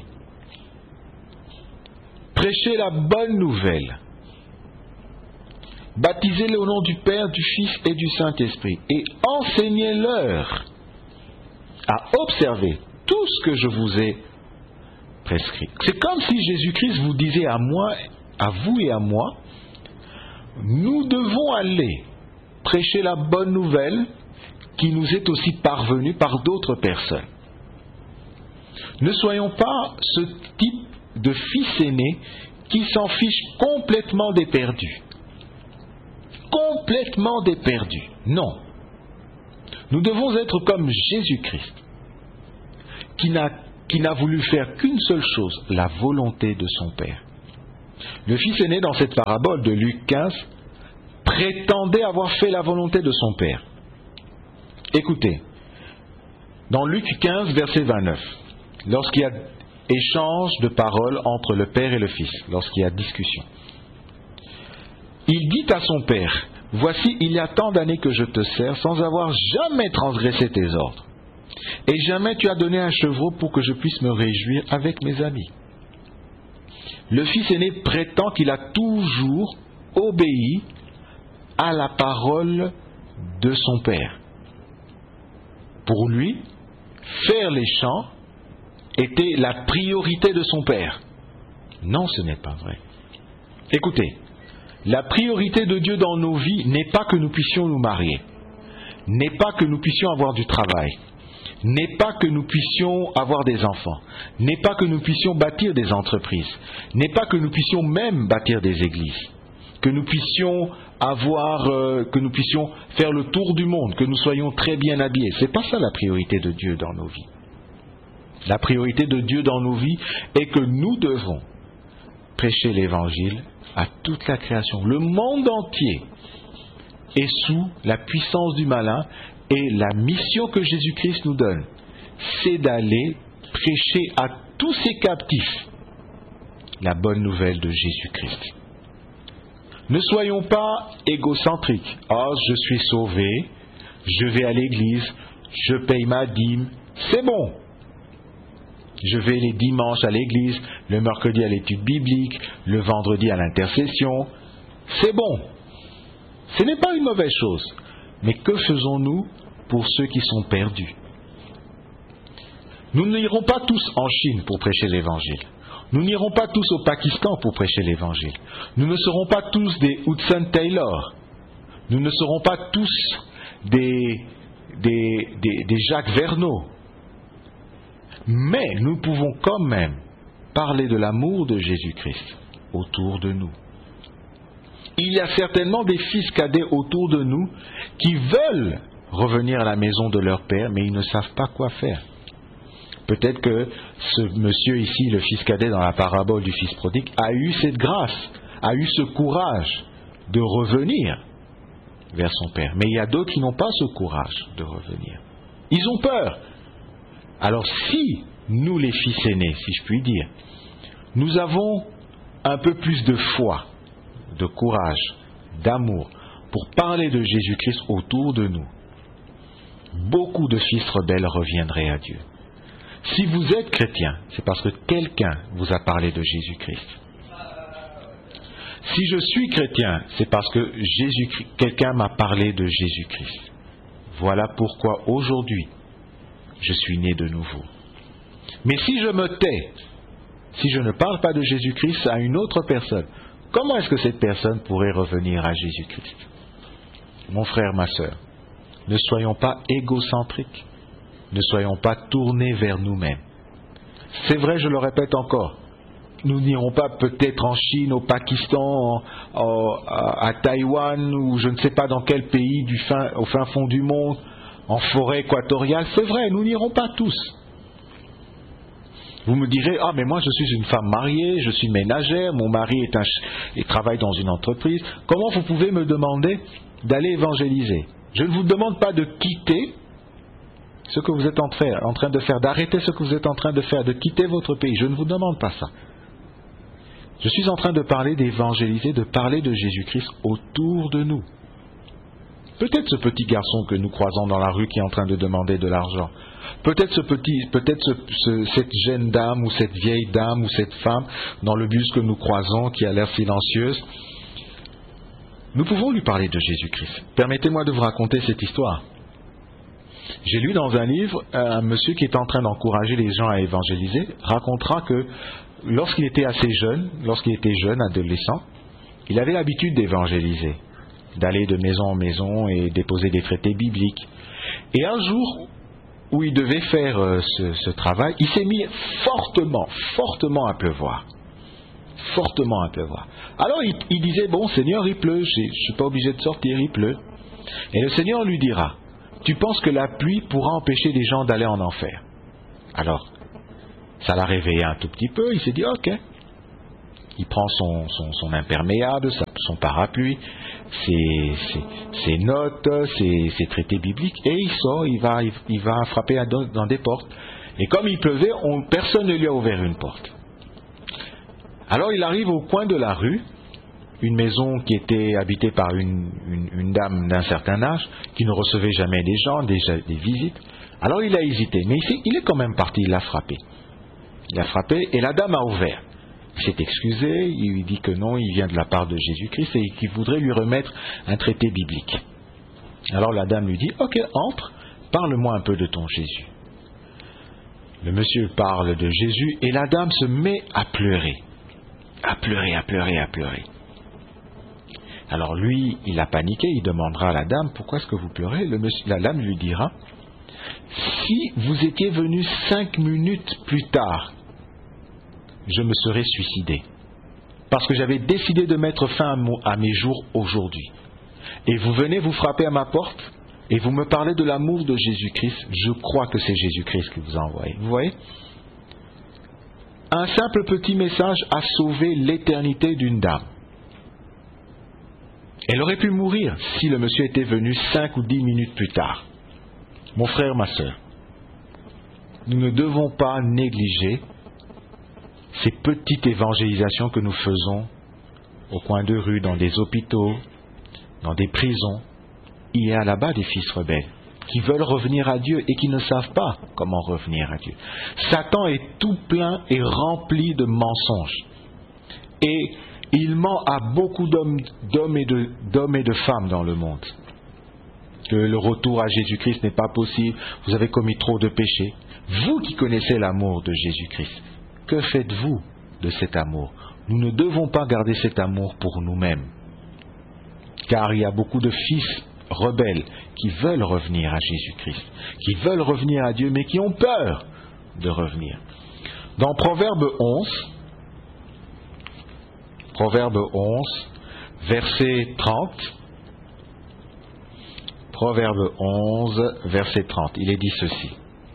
prêchez la bonne nouvelle, baptisez-les au nom du Père, du Fils et du Saint-Esprit, et enseignez-leur à observer tout ce que je vous ai prescrit. » C'est comme si Jésus-Christ vous disait à moi, à vous et à moi, nous devons aller prêcher la bonne nouvelle qui nous est aussi parvenue par d'autres personnes. Ne soyons pas ce type de fils aîné qui s'en fiche complètement des perdus. Complètement des perdus. Non. Nous devons être comme Jésus-Christ, qui n'a, qui n'a voulu faire qu'une seule chose, la volonté de son Père. Le fils aîné, dans cette parabole de Luc quinze, prétendait avoir fait la volonté de son Père. Écoutez, dans Luc quinze, verset vingt-neuf, lorsqu'il y a échange de paroles entre le Père et le Fils, lorsqu'il y a discussion, il dit à son Père, « Voici, il y a tant d'années que je te sers sans avoir jamais transgressé tes ordres. Et jamais tu as donné un chevreau pour que je puisse me réjouir avec mes amis. » Le fils aîné prétend qu'il a toujours obéi à la parole de son Père. Pour lui, faire les chants était la priorité de son Père. Non, ce n'est pas vrai. Écoutez, la priorité de Dieu dans nos vies n'est pas que nous puissions nous marier, n'est pas que nous puissions avoir du travail, n'est pas que nous puissions avoir des enfants, n'est pas que nous puissions bâtir des entreprises, n'est pas que nous puissions même bâtir des églises, que nous puissions avoir, euh, que nous puissions faire le tour du monde, que nous soyons très bien habillés. C'est pas ça la priorité de Dieu dans nos vies. La priorité de Dieu dans nos vies est que nous devons prêcher l'évangile à toute la création. Le monde entier est sous la puissance du malin et la mission que Jésus-Christ nous donne, c'est d'aller prêcher à tous ces captifs la bonne nouvelle de Jésus-Christ. Ne soyons pas égocentriques. « Oh, je suis sauvé, je vais à l'église, je paye ma dîme, c'est bon. Je vais les dimanches à l'église, le mercredi à l'étude biblique, le vendredi à l'intercession. C'est bon. » Ce n'est pas une mauvaise chose. Mais que faisons-nous pour ceux qui sont perdus? Nous n'irons pas tous en Chine pour prêcher l'évangile. Nous n'irons pas tous au Pakistan pour prêcher l'évangile. Nous ne serons pas tous des Hudson Taylor. Nous ne serons pas tous des, des, des, des Jacques Verneau. Mais nous pouvons quand même parler de l'amour de Jésus-Christ autour de nous. Il y a certainement des fils cadets autour de nous qui veulent revenir à la maison de leur père, mais ils ne savent pas quoi faire. Peut-être que ce monsieur ici, le fils cadet dans la parabole du fils prodigue, a eu cette grâce, a eu ce courage de revenir vers son père. Mais il y a d'autres qui n'ont pas ce courage de revenir. Ils ont peur. Alors si nous, les fils aînés, si je puis dire, nous avons un peu plus de foi, de courage, d'amour, pour parler de Jésus-Christ autour de nous, beaucoup de fils rebelles reviendraient à Dieu. Si vous êtes chrétien, c'est parce que quelqu'un vous a parlé de Jésus-Christ. Si je suis chrétien, c'est parce que Jésus, quelqu'un m'a parlé de Jésus-Christ. Voilà pourquoi aujourd'hui, je suis né de nouveau. Mais si je me tais, si je ne parle pas de Jésus-Christ à une autre personne, comment est-ce que cette personne pourrait revenir à Jésus-Christ? Mon frère, ma sœur, ne soyons pas égocentriques, ne soyons pas tournés vers nous-mêmes. C'est vrai, je le répète encore, nous n'irons pas peut-être en Chine, au Pakistan, en, en, à Taïwan, ou je ne sais pas dans quel pays du fin, au fin fond du monde, en forêt équatoriale. C'est vrai, nous n'irons pas tous. Vous me direz, ah mais moi je suis une femme mariée, je suis ménagère, mon mari est un, et travaille dans une entreprise. Comment vous pouvez me demander d'aller évangéliser? Je ne vous demande pas de quitter ce que vous êtes en train, en train de faire, d'arrêter ce que vous êtes en train de faire, de quitter votre pays. Je ne vous demande pas ça. Je suis en train de parler d'évangéliser, de parler de Jésus-Christ autour de nous. Peut-être ce petit garçon que nous croisons dans la rue qui est en train de demander de l'argent. Peut-être ce petit, peut-être ce, ce, cette jeune dame ou cette vieille dame ou cette femme dans le bus que nous croisons qui a l'air silencieuse. Nous pouvons lui parler de Jésus-Christ. Permettez-moi de vous raconter cette histoire. J'ai lu dans un livre, un monsieur qui est en train d'encourager les gens à évangéliser racontera que lorsqu'il était assez jeune, lorsqu'il était jeune, adolescent, il avait l'habitude d'évangéliser, d'aller de maison en maison et déposer des traités bibliques. Et un jour où il devait faire euh, ce, ce travail, il s'est mis fortement, fortement à pleuvoir. Fortement à pleuvoir. Alors il, il disait, bon Seigneur, il pleut, je ne suis pas obligé de sortir, il pleut. Et le Seigneur lui dira, tu penses que la pluie pourra empêcher les gens d'aller en enfer? Alors, ça l'a réveillé un tout petit peu, il s'est dit, ok. Il prend son, son, son imperméable, son parapluie, ses, ses, ses notes, ses, ses traités bibliques, et il sort, il va, il, il va frapper à, dans des portes. Et comme il pleuvait, on, personne ne lui a ouvert une porte. Alors il arrive au coin de la rue, une maison qui était habitée par une, une, une dame d'un certain âge, qui ne recevait jamais des gens, des, des visites. Alors il a hésité, mais il, il est quand même parti, il a frappé. Il a frappé, et la dame a ouvert. Il s'est excusé, il lui dit que non, il vient de la part de Jésus-Christ et qu'il voudrait lui remettre un traité biblique. Alors la dame lui dit, ok, entre, parle-moi un peu de ton Jésus. Le monsieur parle de Jésus et la dame se met à pleurer, à pleurer, à pleurer, à pleurer. Alors lui, il a paniqué, il demandera à la dame, pourquoi est-ce que vous pleurez? Le monsieur, la dame lui dira, si vous étiez venu cinq minutes plus tard, je me serais suicidé. Parce que j'avais décidé de mettre fin à, mon, à mes jours aujourd'hui. Et vous venez vous frapper à ma porte et vous me parlez de l'amour de Jésus-Christ. Je crois que c'est Jésus-Christ qui vous a envoyé. Vous voyez? Un simple petit message a sauvé l'éternité d'une dame. Elle aurait pu mourir si le monsieur était venu cinq ou dix minutes plus tard. Mon frère, ma sœur, nous ne devons pas négliger ces petites évangélisations que nous faisons au coin de rue, dans des hôpitaux, dans des prisons. Il y a là-bas des fils rebelles qui veulent revenir à Dieu et qui ne savent pas comment revenir à Dieu. Satan est tout plein et rempli de mensonges. Et il ment à beaucoup d'hommes, d'hommes, et de, d'hommes et de femmes dans le monde. Que le retour à Jésus-Christ n'est pas possible, vous avez commis trop de péchés. Vous qui connaissez l'amour de Jésus-Christ, que faites-vous de cet amour? Nous ne devons pas garder cet amour pour nous-mêmes. Car il y a beaucoup de fils rebelles qui veulent revenir à Jésus-Christ, qui veulent revenir à Dieu, mais qui ont peur de revenir. Dans Proverbe onze, Proverbe onze, verset trente, Proverbe onze, verset trente, il est dit ceci.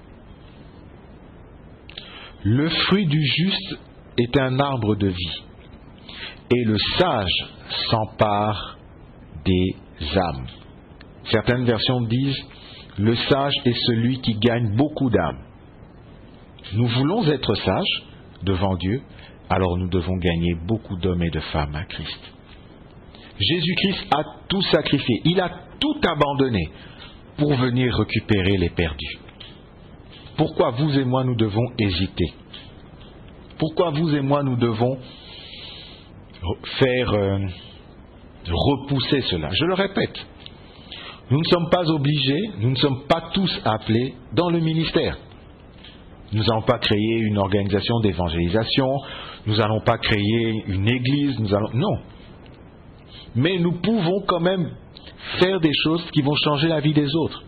Le fruit du juste est un arbre de vie, et le sage s'empare des âmes. Certaines versions disent, le sage est celui qui gagne beaucoup d'âmes. Nous voulons être sages devant Dieu, alors nous devons gagner beaucoup d'hommes et de femmes à Christ. Jésus-Christ a tout sacrifié, il a tout abandonné pour venir récupérer les perdus. Pourquoi vous et moi nous devons hésiter? Pourquoi vous et moi nous devons faire euh, repousser cela? Je le répète, nous ne sommes pas obligés, nous ne sommes pas tous appelés dans le ministère. Nous n'allons pas créer une organisation d'évangélisation, nous n'allons pas créer une église, nous allons... non. Mais nous pouvons quand même faire des choses qui vont changer la vie des autres.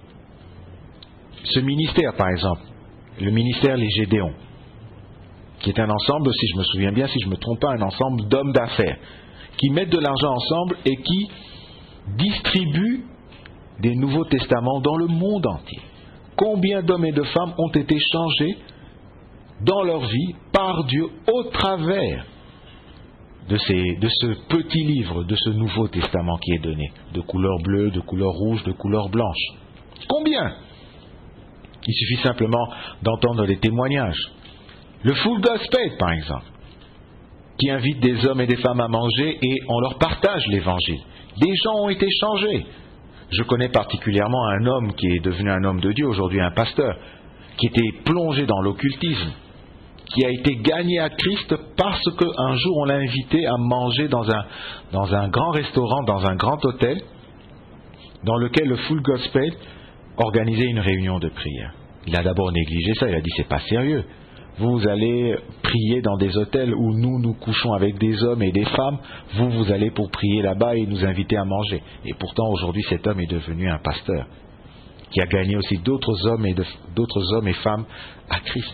Ce ministère, par exemple, le ministère Les Gédéons, qui est un ensemble, si je me souviens bien, si je ne me trompe pas, un ensemble d'hommes d'affaires, qui mettent de l'argent ensemble et qui distribuent des Nouveaux Testaments dans le monde entier. Combien d'hommes et de femmes ont été changés dans leur vie par Dieu au travers de, ces, de ce petit livre, de ce Nouveau Testament qui est donné, de couleur bleue, de couleur rouge, de couleur blanche. Combien? Il suffit simplement d'entendre des témoignages. Le Full Gospel, par exemple, qui invite des hommes et des femmes à manger et on leur partage l'évangile. Des gens ont été changés. Je connais particulièrement un homme qui est devenu un homme de Dieu, aujourd'hui un pasteur, qui était plongé dans l'occultisme, qui a été gagné à Christ parce qu'un jour on l'a invité à manger dans un, dans un grand restaurant, dans un grand hôtel, dans lequel le Full Gospel organisait une réunion de prière. Il a d'abord négligé ça, il a dit c'est pas sérieux. Vous allez prier dans des hôtels où nous nous couchons avec des hommes et des femmes, vous vous allez pour prier là-bas et nous inviter à manger. Et pourtant aujourd'hui cet homme est devenu un pasteur qui a gagné aussi d'autres hommes et de, d'autres hommes et femmes à Christ.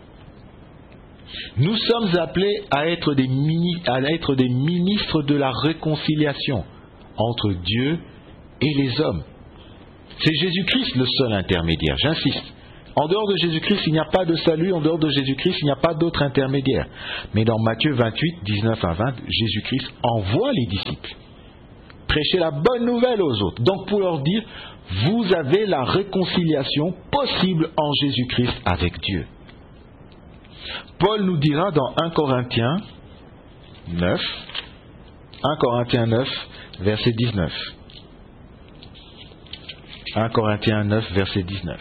Nous sommes appelés à être des mini, à être des ministres de la réconciliation entre Dieu et les hommes. C'est Jésus-Christ le seul intermédiaire, j'insiste. En dehors de Jésus-Christ, il n'y a pas de salut, en dehors de Jésus-Christ, il n'y a pas d'autre intermédiaire. Mais dans Matthieu vingt-huit, dix-neuf à vingt, Jésus-Christ envoie les disciples prêcher la bonne nouvelle aux autres. Donc pour leur dire, vous avez la réconciliation possible en Jésus-Christ avec Dieu. Paul nous dira dans un Corinthiens neuf, un Corinthiens neuf, verset dix-neuf. un Corinthiens neuf, verset dix-neuf.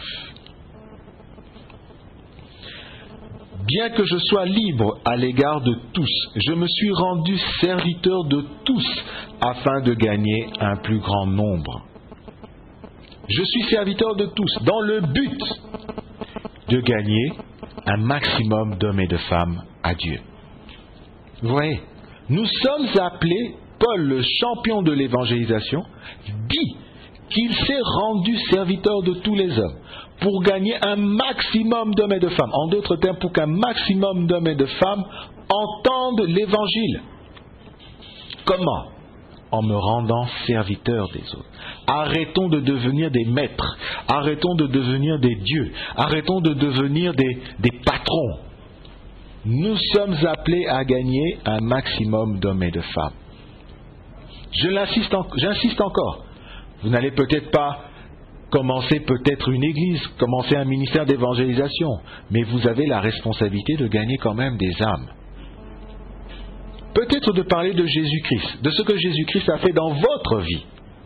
Bien que je sois libre à l'égard de tous, je me suis rendu serviteur de tous afin de gagner un plus grand nombre. Je suis serviteur de tous dans le but de gagner un maximum d'hommes et de femmes à Dieu. Vous voyez, nous sommes appelés, Paul, le champion de l'évangélisation, dit qu'il s'est rendu serviteur de tous les hommes pour gagner un maximum d'hommes et de femmes. En d'autres termes, pour qu'un maximum d'hommes et de femmes entendent l'évangile. Comment ? En me rendant serviteur des autres. Arrêtons de devenir des maîtres. Arrêtons de devenir des dieux. Arrêtons de devenir des, des patrons. Nous sommes appelés à gagner un maximum d'hommes et de femmes. Je l'insiste en, j'insiste encore. Vous n'allez peut-être pas commencer peut-être une église, commencer un ministère d'évangélisation, mais vous avez la responsabilité de gagner quand même des âmes. Peut-être de parler de Jésus-Christ, de ce que Jésus-Christ a fait dans votre vie.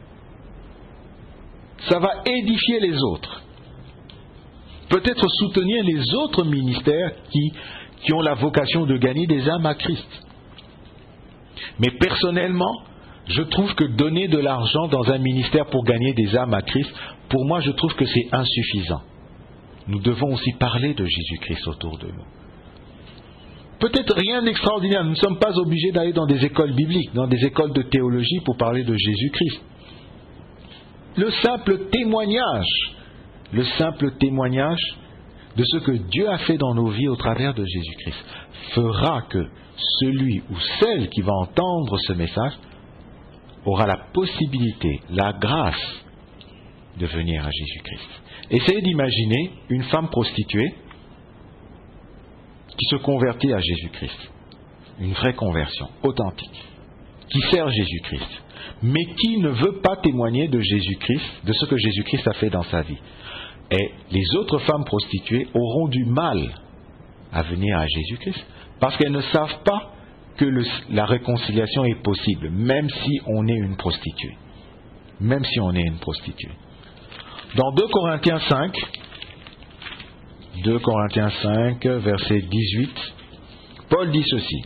Ça va édifier les autres. Peut-être soutenir les autres ministères qui, qui ont la vocation de gagner des âmes à Christ. Mais personnellement, je trouve que donner de l'argent dans un ministère pour gagner des âmes à Christ, pour moi, je trouve que c'est insuffisant. Nous devons aussi parler de Jésus-Christ autour de nous. Peut-être rien d'extraordinaire. Nous ne sommes pas obligés d'aller dans des écoles bibliques, dans des écoles de théologie pour parler de Jésus-Christ. Le simple témoignage, le simple témoignage de ce que Dieu a fait dans nos vies au travers de Jésus-Christ fera que celui ou celle qui va entendre ce message aura la possibilité, la grâce de venir à Jésus-Christ. Essayez d'imaginer une femme prostituée qui se convertit à Jésus-Christ. Une vraie conversion, authentique, qui sert Jésus-Christ, mais qui ne veut pas témoigner de Jésus-Christ, de ce que Jésus-Christ a fait dans sa vie. Et les autres femmes prostituées auront du mal à venir à Jésus-Christ, parce qu'elles ne savent pas que le, la réconciliation est possible, même si on est une prostituée. Même si on est une prostituée. Dans deux Corinthiens cinq, deux Corinthiens cinq, verset dix-huit, Paul dit ceci.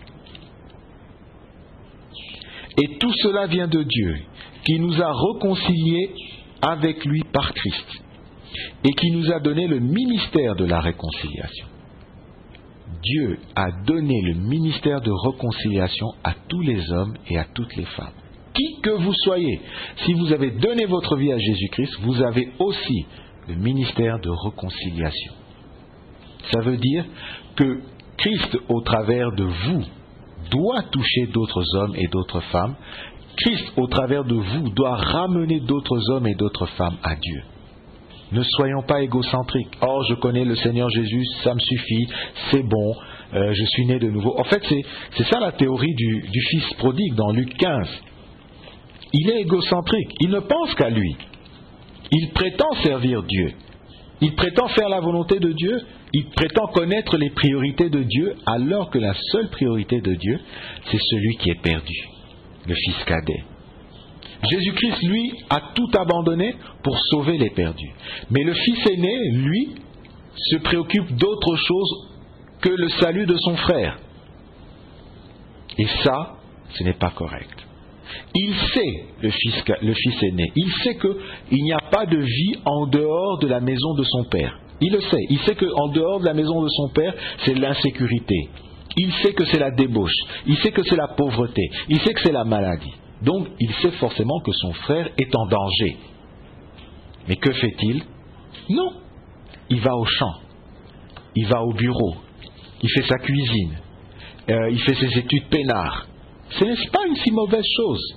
Et tout cela vient de Dieu, qui nous a réconciliés avec lui par Christ, et qui nous a donné le ministère de la réconciliation. Dieu a donné le ministère de réconciliation à tous les hommes et à toutes les femmes. Qui que vous soyez, si vous avez donné votre vie à Jésus-Christ, vous avez aussi le ministère de réconciliation. Ça veut dire que Christ, au travers de vous, doit toucher d'autres hommes et d'autres femmes. Christ, au travers de vous, doit ramener d'autres hommes et d'autres femmes à Dieu. Ne soyons pas égocentriques. Oh, je connais le Seigneur Jésus, ça me suffit, c'est bon, euh, je suis né de nouveau. En fait, c'est, c'est ça la théorie du, du fils prodigue dans Luc quinze. Il est égocentrique, il ne pense qu'à lui. Il prétend servir Dieu. Il prétend faire la volonté de Dieu. Il prétend connaître les priorités de Dieu, alors que la seule priorité de Dieu, c'est celui qui est perdu, le fils cadet. Jésus-Christ, lui, a tout abandonné pour sauver les perdus. Mais le fils aîné, lui, se préoccupe d'autre chose que le salut de son frère. Et ça, ce n'est pas correct. Il sait, le fils, le fils aîné, il sait qu'il n'y a pas de vie en dehors de la maison de son père. Il le sait. Il sait qu'en dehors de la maison de son père, c'est l'insécurité. Il sait que c'est la débauche. Il sait que c'est la pauvreté. Il sait que c'est la maladie. Donc, il sait forcément que son frère est en danger. Mais que fait-il? Non. Il va au champ. Il va au bureau. Il fait sa cuisine. Euh, il fait ses études peinards. Ce n'est pas une si mauvaise chose.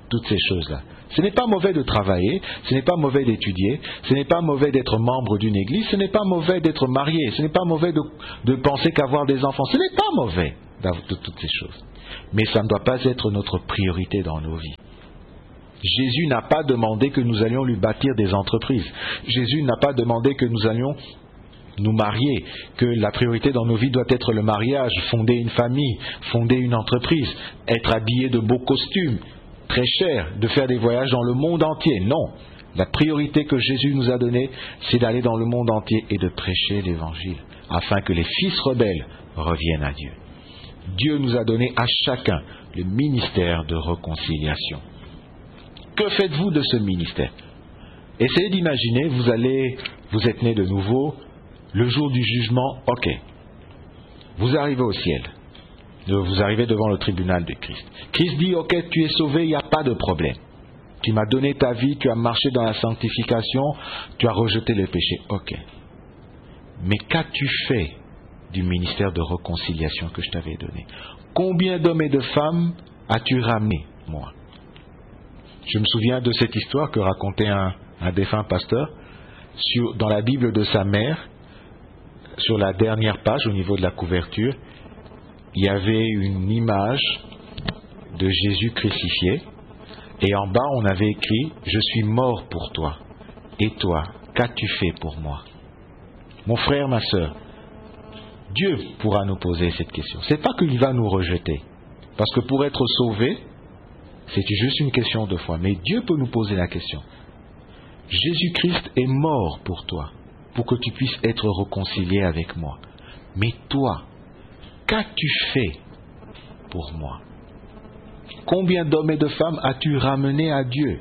toutes ces choses-là. Ce n'est pas mauvais de travailler, ce n'est pas mauvais d'étudier, ce n'est pas mauvais d'être membre d'une église, ce n'est pas mauvais d'être marié, ce n'est pas mauvais de, de penser qu'avoir des enfants, ce n'est pas mauvais de toutes ces choses. Mais ça ne doit pas être notre priorité dans nos vies. Jésus n'a pas demandé que nous allions lui bâtir des entreprises. Jésus n'a pas demandé que nous allions nous marier, que la priorité dans nos vies doit être le mariage, fonder une famille, fonder une entreprise, être habillé de beaux costumes, très chers, de faire des voyages dans le monde entier. Non, la priorité que Jésus nous a donnée, c'est d'aller dans le monde entier et de prêcher l'évangile, afin que les fils rebelles reviennent à Dieu. Dieu nous a donné à chacun le ministère de réconciliation. Que faites-vous de ce ministère? Essayez d'imaginer, vous allez, vous êtes né de nouveau, le jour du jugement, ok. Vous arrivez au ciel. Vous arrivez devant le tribunal de Christ. Christ dit, ok, tu es sauvé, il n'y a pas de problème. Tu m'as donné ta vie, tu as marché dans la sanctification, tu as rejeté le péché, ok. Mais qu'as-tu fait du ministère de réconciliation que je t'avais donné? Combien d'hommes et de femmes as-tu ramené, moi? Je me souviens de cette histoire que racontait un, un défunt pasteur sur, dans la Bible de sa mère. Sur la dernière page, au niveau de la couverture, il y avait une image de Jésus crucifié. Et en bas, on avait écrit « Je suis mort pour toi. Et toi, qu'as-tu fait pour moi ?» Mon frère, ma sœur, Dieu pourra nous poser cette question. Ce n'est pas qu'il va nous rejeter. Parce que pour être sauvé, c'est juste une question de foi. Mais Dieu peut nous poser la question. Jésus-Christ est mort pour toi, pour que tu puisses être réconcilié avec moi. Mais toi, qu'as-tu fait pour moi? Combien d'hommes et de femmes as-tu ramené à Dieu?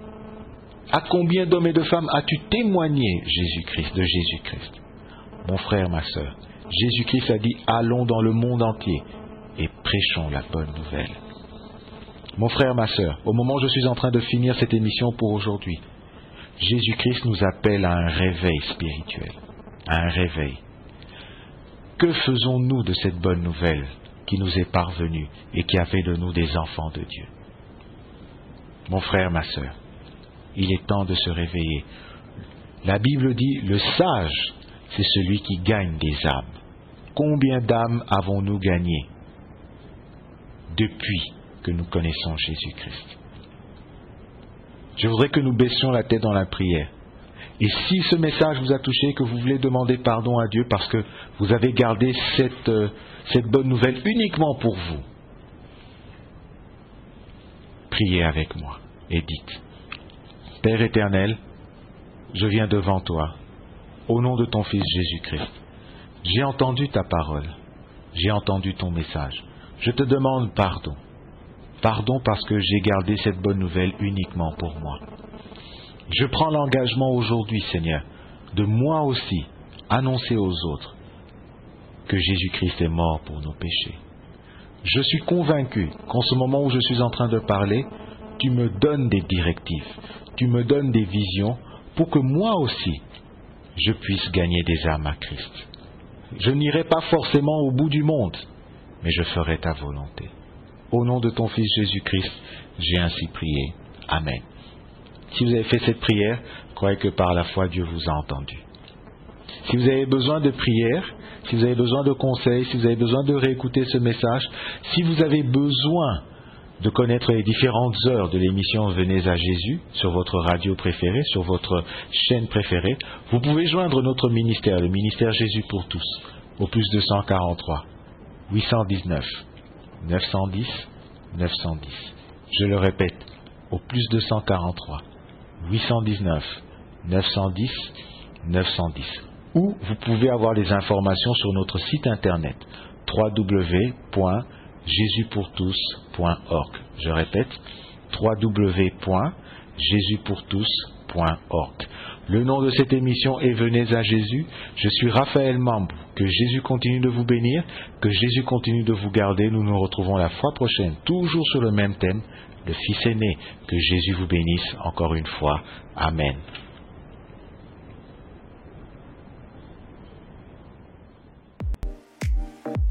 À combien d'hommes et de femmes as-tu témoigné Jésus-Christ, de Jésus-Christ? Mon frère, ma sœur, Jésus-Christ a dit, allons dans le monde entier et prêchons la bonne nouvelle. Mon frère, ma sœur, au moment où je suis en train de finir cette émission pour aujourd'hui, Jésus-Christ nous appelle à un réveil spirituel, à un réveil. Que faisons-nous de cette bonne nouvelle qui nous est parvenue et qui a fait de nous des enfants de Dieu? Mon frère, ma sœur, il est temps de se réveiller. La Bible dit, le sage, c'est celui qui gagne des âmes. Combien d'âmes avons-nous gagnées depuis que nous connaissons Jésus-Christ? Je voudrais que nous baissions la tête dans la prière. Et si ce message vous a touché, que vous voulez demander pardon à Dieu parce que vous avez gardé cette, euh, cette bonne nouvelle uniquement pour vous, priez avec moi et dites, Père éternel, je viens devant toi, au nom de ton Fils Jésus-Christ. J'ai entendu ta parole, j'ai entendu ton message. Je te demande pardon. Pardon parce que j'ai gardé cette bonne nouvelle uniquement pour moi. Je prends l'engagement aujourd'hui, Seigneur, de moi aussi annoncer aux autres que Jésus-Christ est mort pour nos péchés. Je suis convaincu qu'en ce moment où je suis en train de parler, tu me donnes des directives, tu me donnes des visions pour que moi aussi, je puisse gagner des âmes à Christ. Je n'irai pas forcément au bout du monde, mais je ferai ta volonté. Au nom de ton Fils Jésus-Christ, j'ai ainsi prié. Amen. Si vous avez fait cette prière, croyez que par la foi, Dieu vous a entendu. Si vous avez besoin de prière, si vous avez besoin de conseils, si vous avez besoin de réécouter ce message, si vous avez besoin de connaître les différentes heures de l'émission Venez à Jésus sur votre radio préférée, sur votre chaîne préférée, vous pouvez joindre notre ministère, le ministère Jésus pour tous, au plus deux cent quarante-trois, huit cent dix-neuf, neuf cent dix, neuf cent dix. Je le répète, au plus deux cent quarante-trois, huit cent dix-neuf, neuf cent dix, neuf cent dix. Ou vous pouvez avoir des informations sur notre site internet w w w point jésus pour tous point org. Je répète, w w w point jésus pour tous point org. Le nom de cette émission est Venez à Jésus. Je suis Raphaël Mambou. Que Jésus continue de vous bénir, que Jésus continue de vous garder. Nous nous retrouvons la fois prochaine, toujours sur le même thème, le Fils aîné. Que Jésus vous bénisse encore une fois. Amen.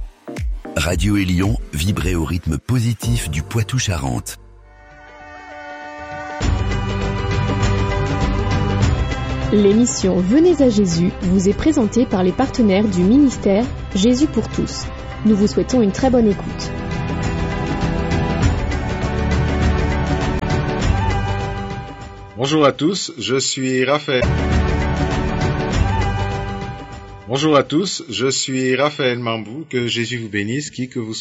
Radio Élion, vibrez au rythme positif du Poitou-Charentes. L'émission Venez à Jésus vous est présentée par les partenaires du ministère Jésus pour tous. Nous vous souhaitons une très bonne écoute. Bonjour à tous, je suis Raphaël. Bonjour à tous, je suis Raphaël Mambou, que Jésus vous bénisse, qui que vous soyez.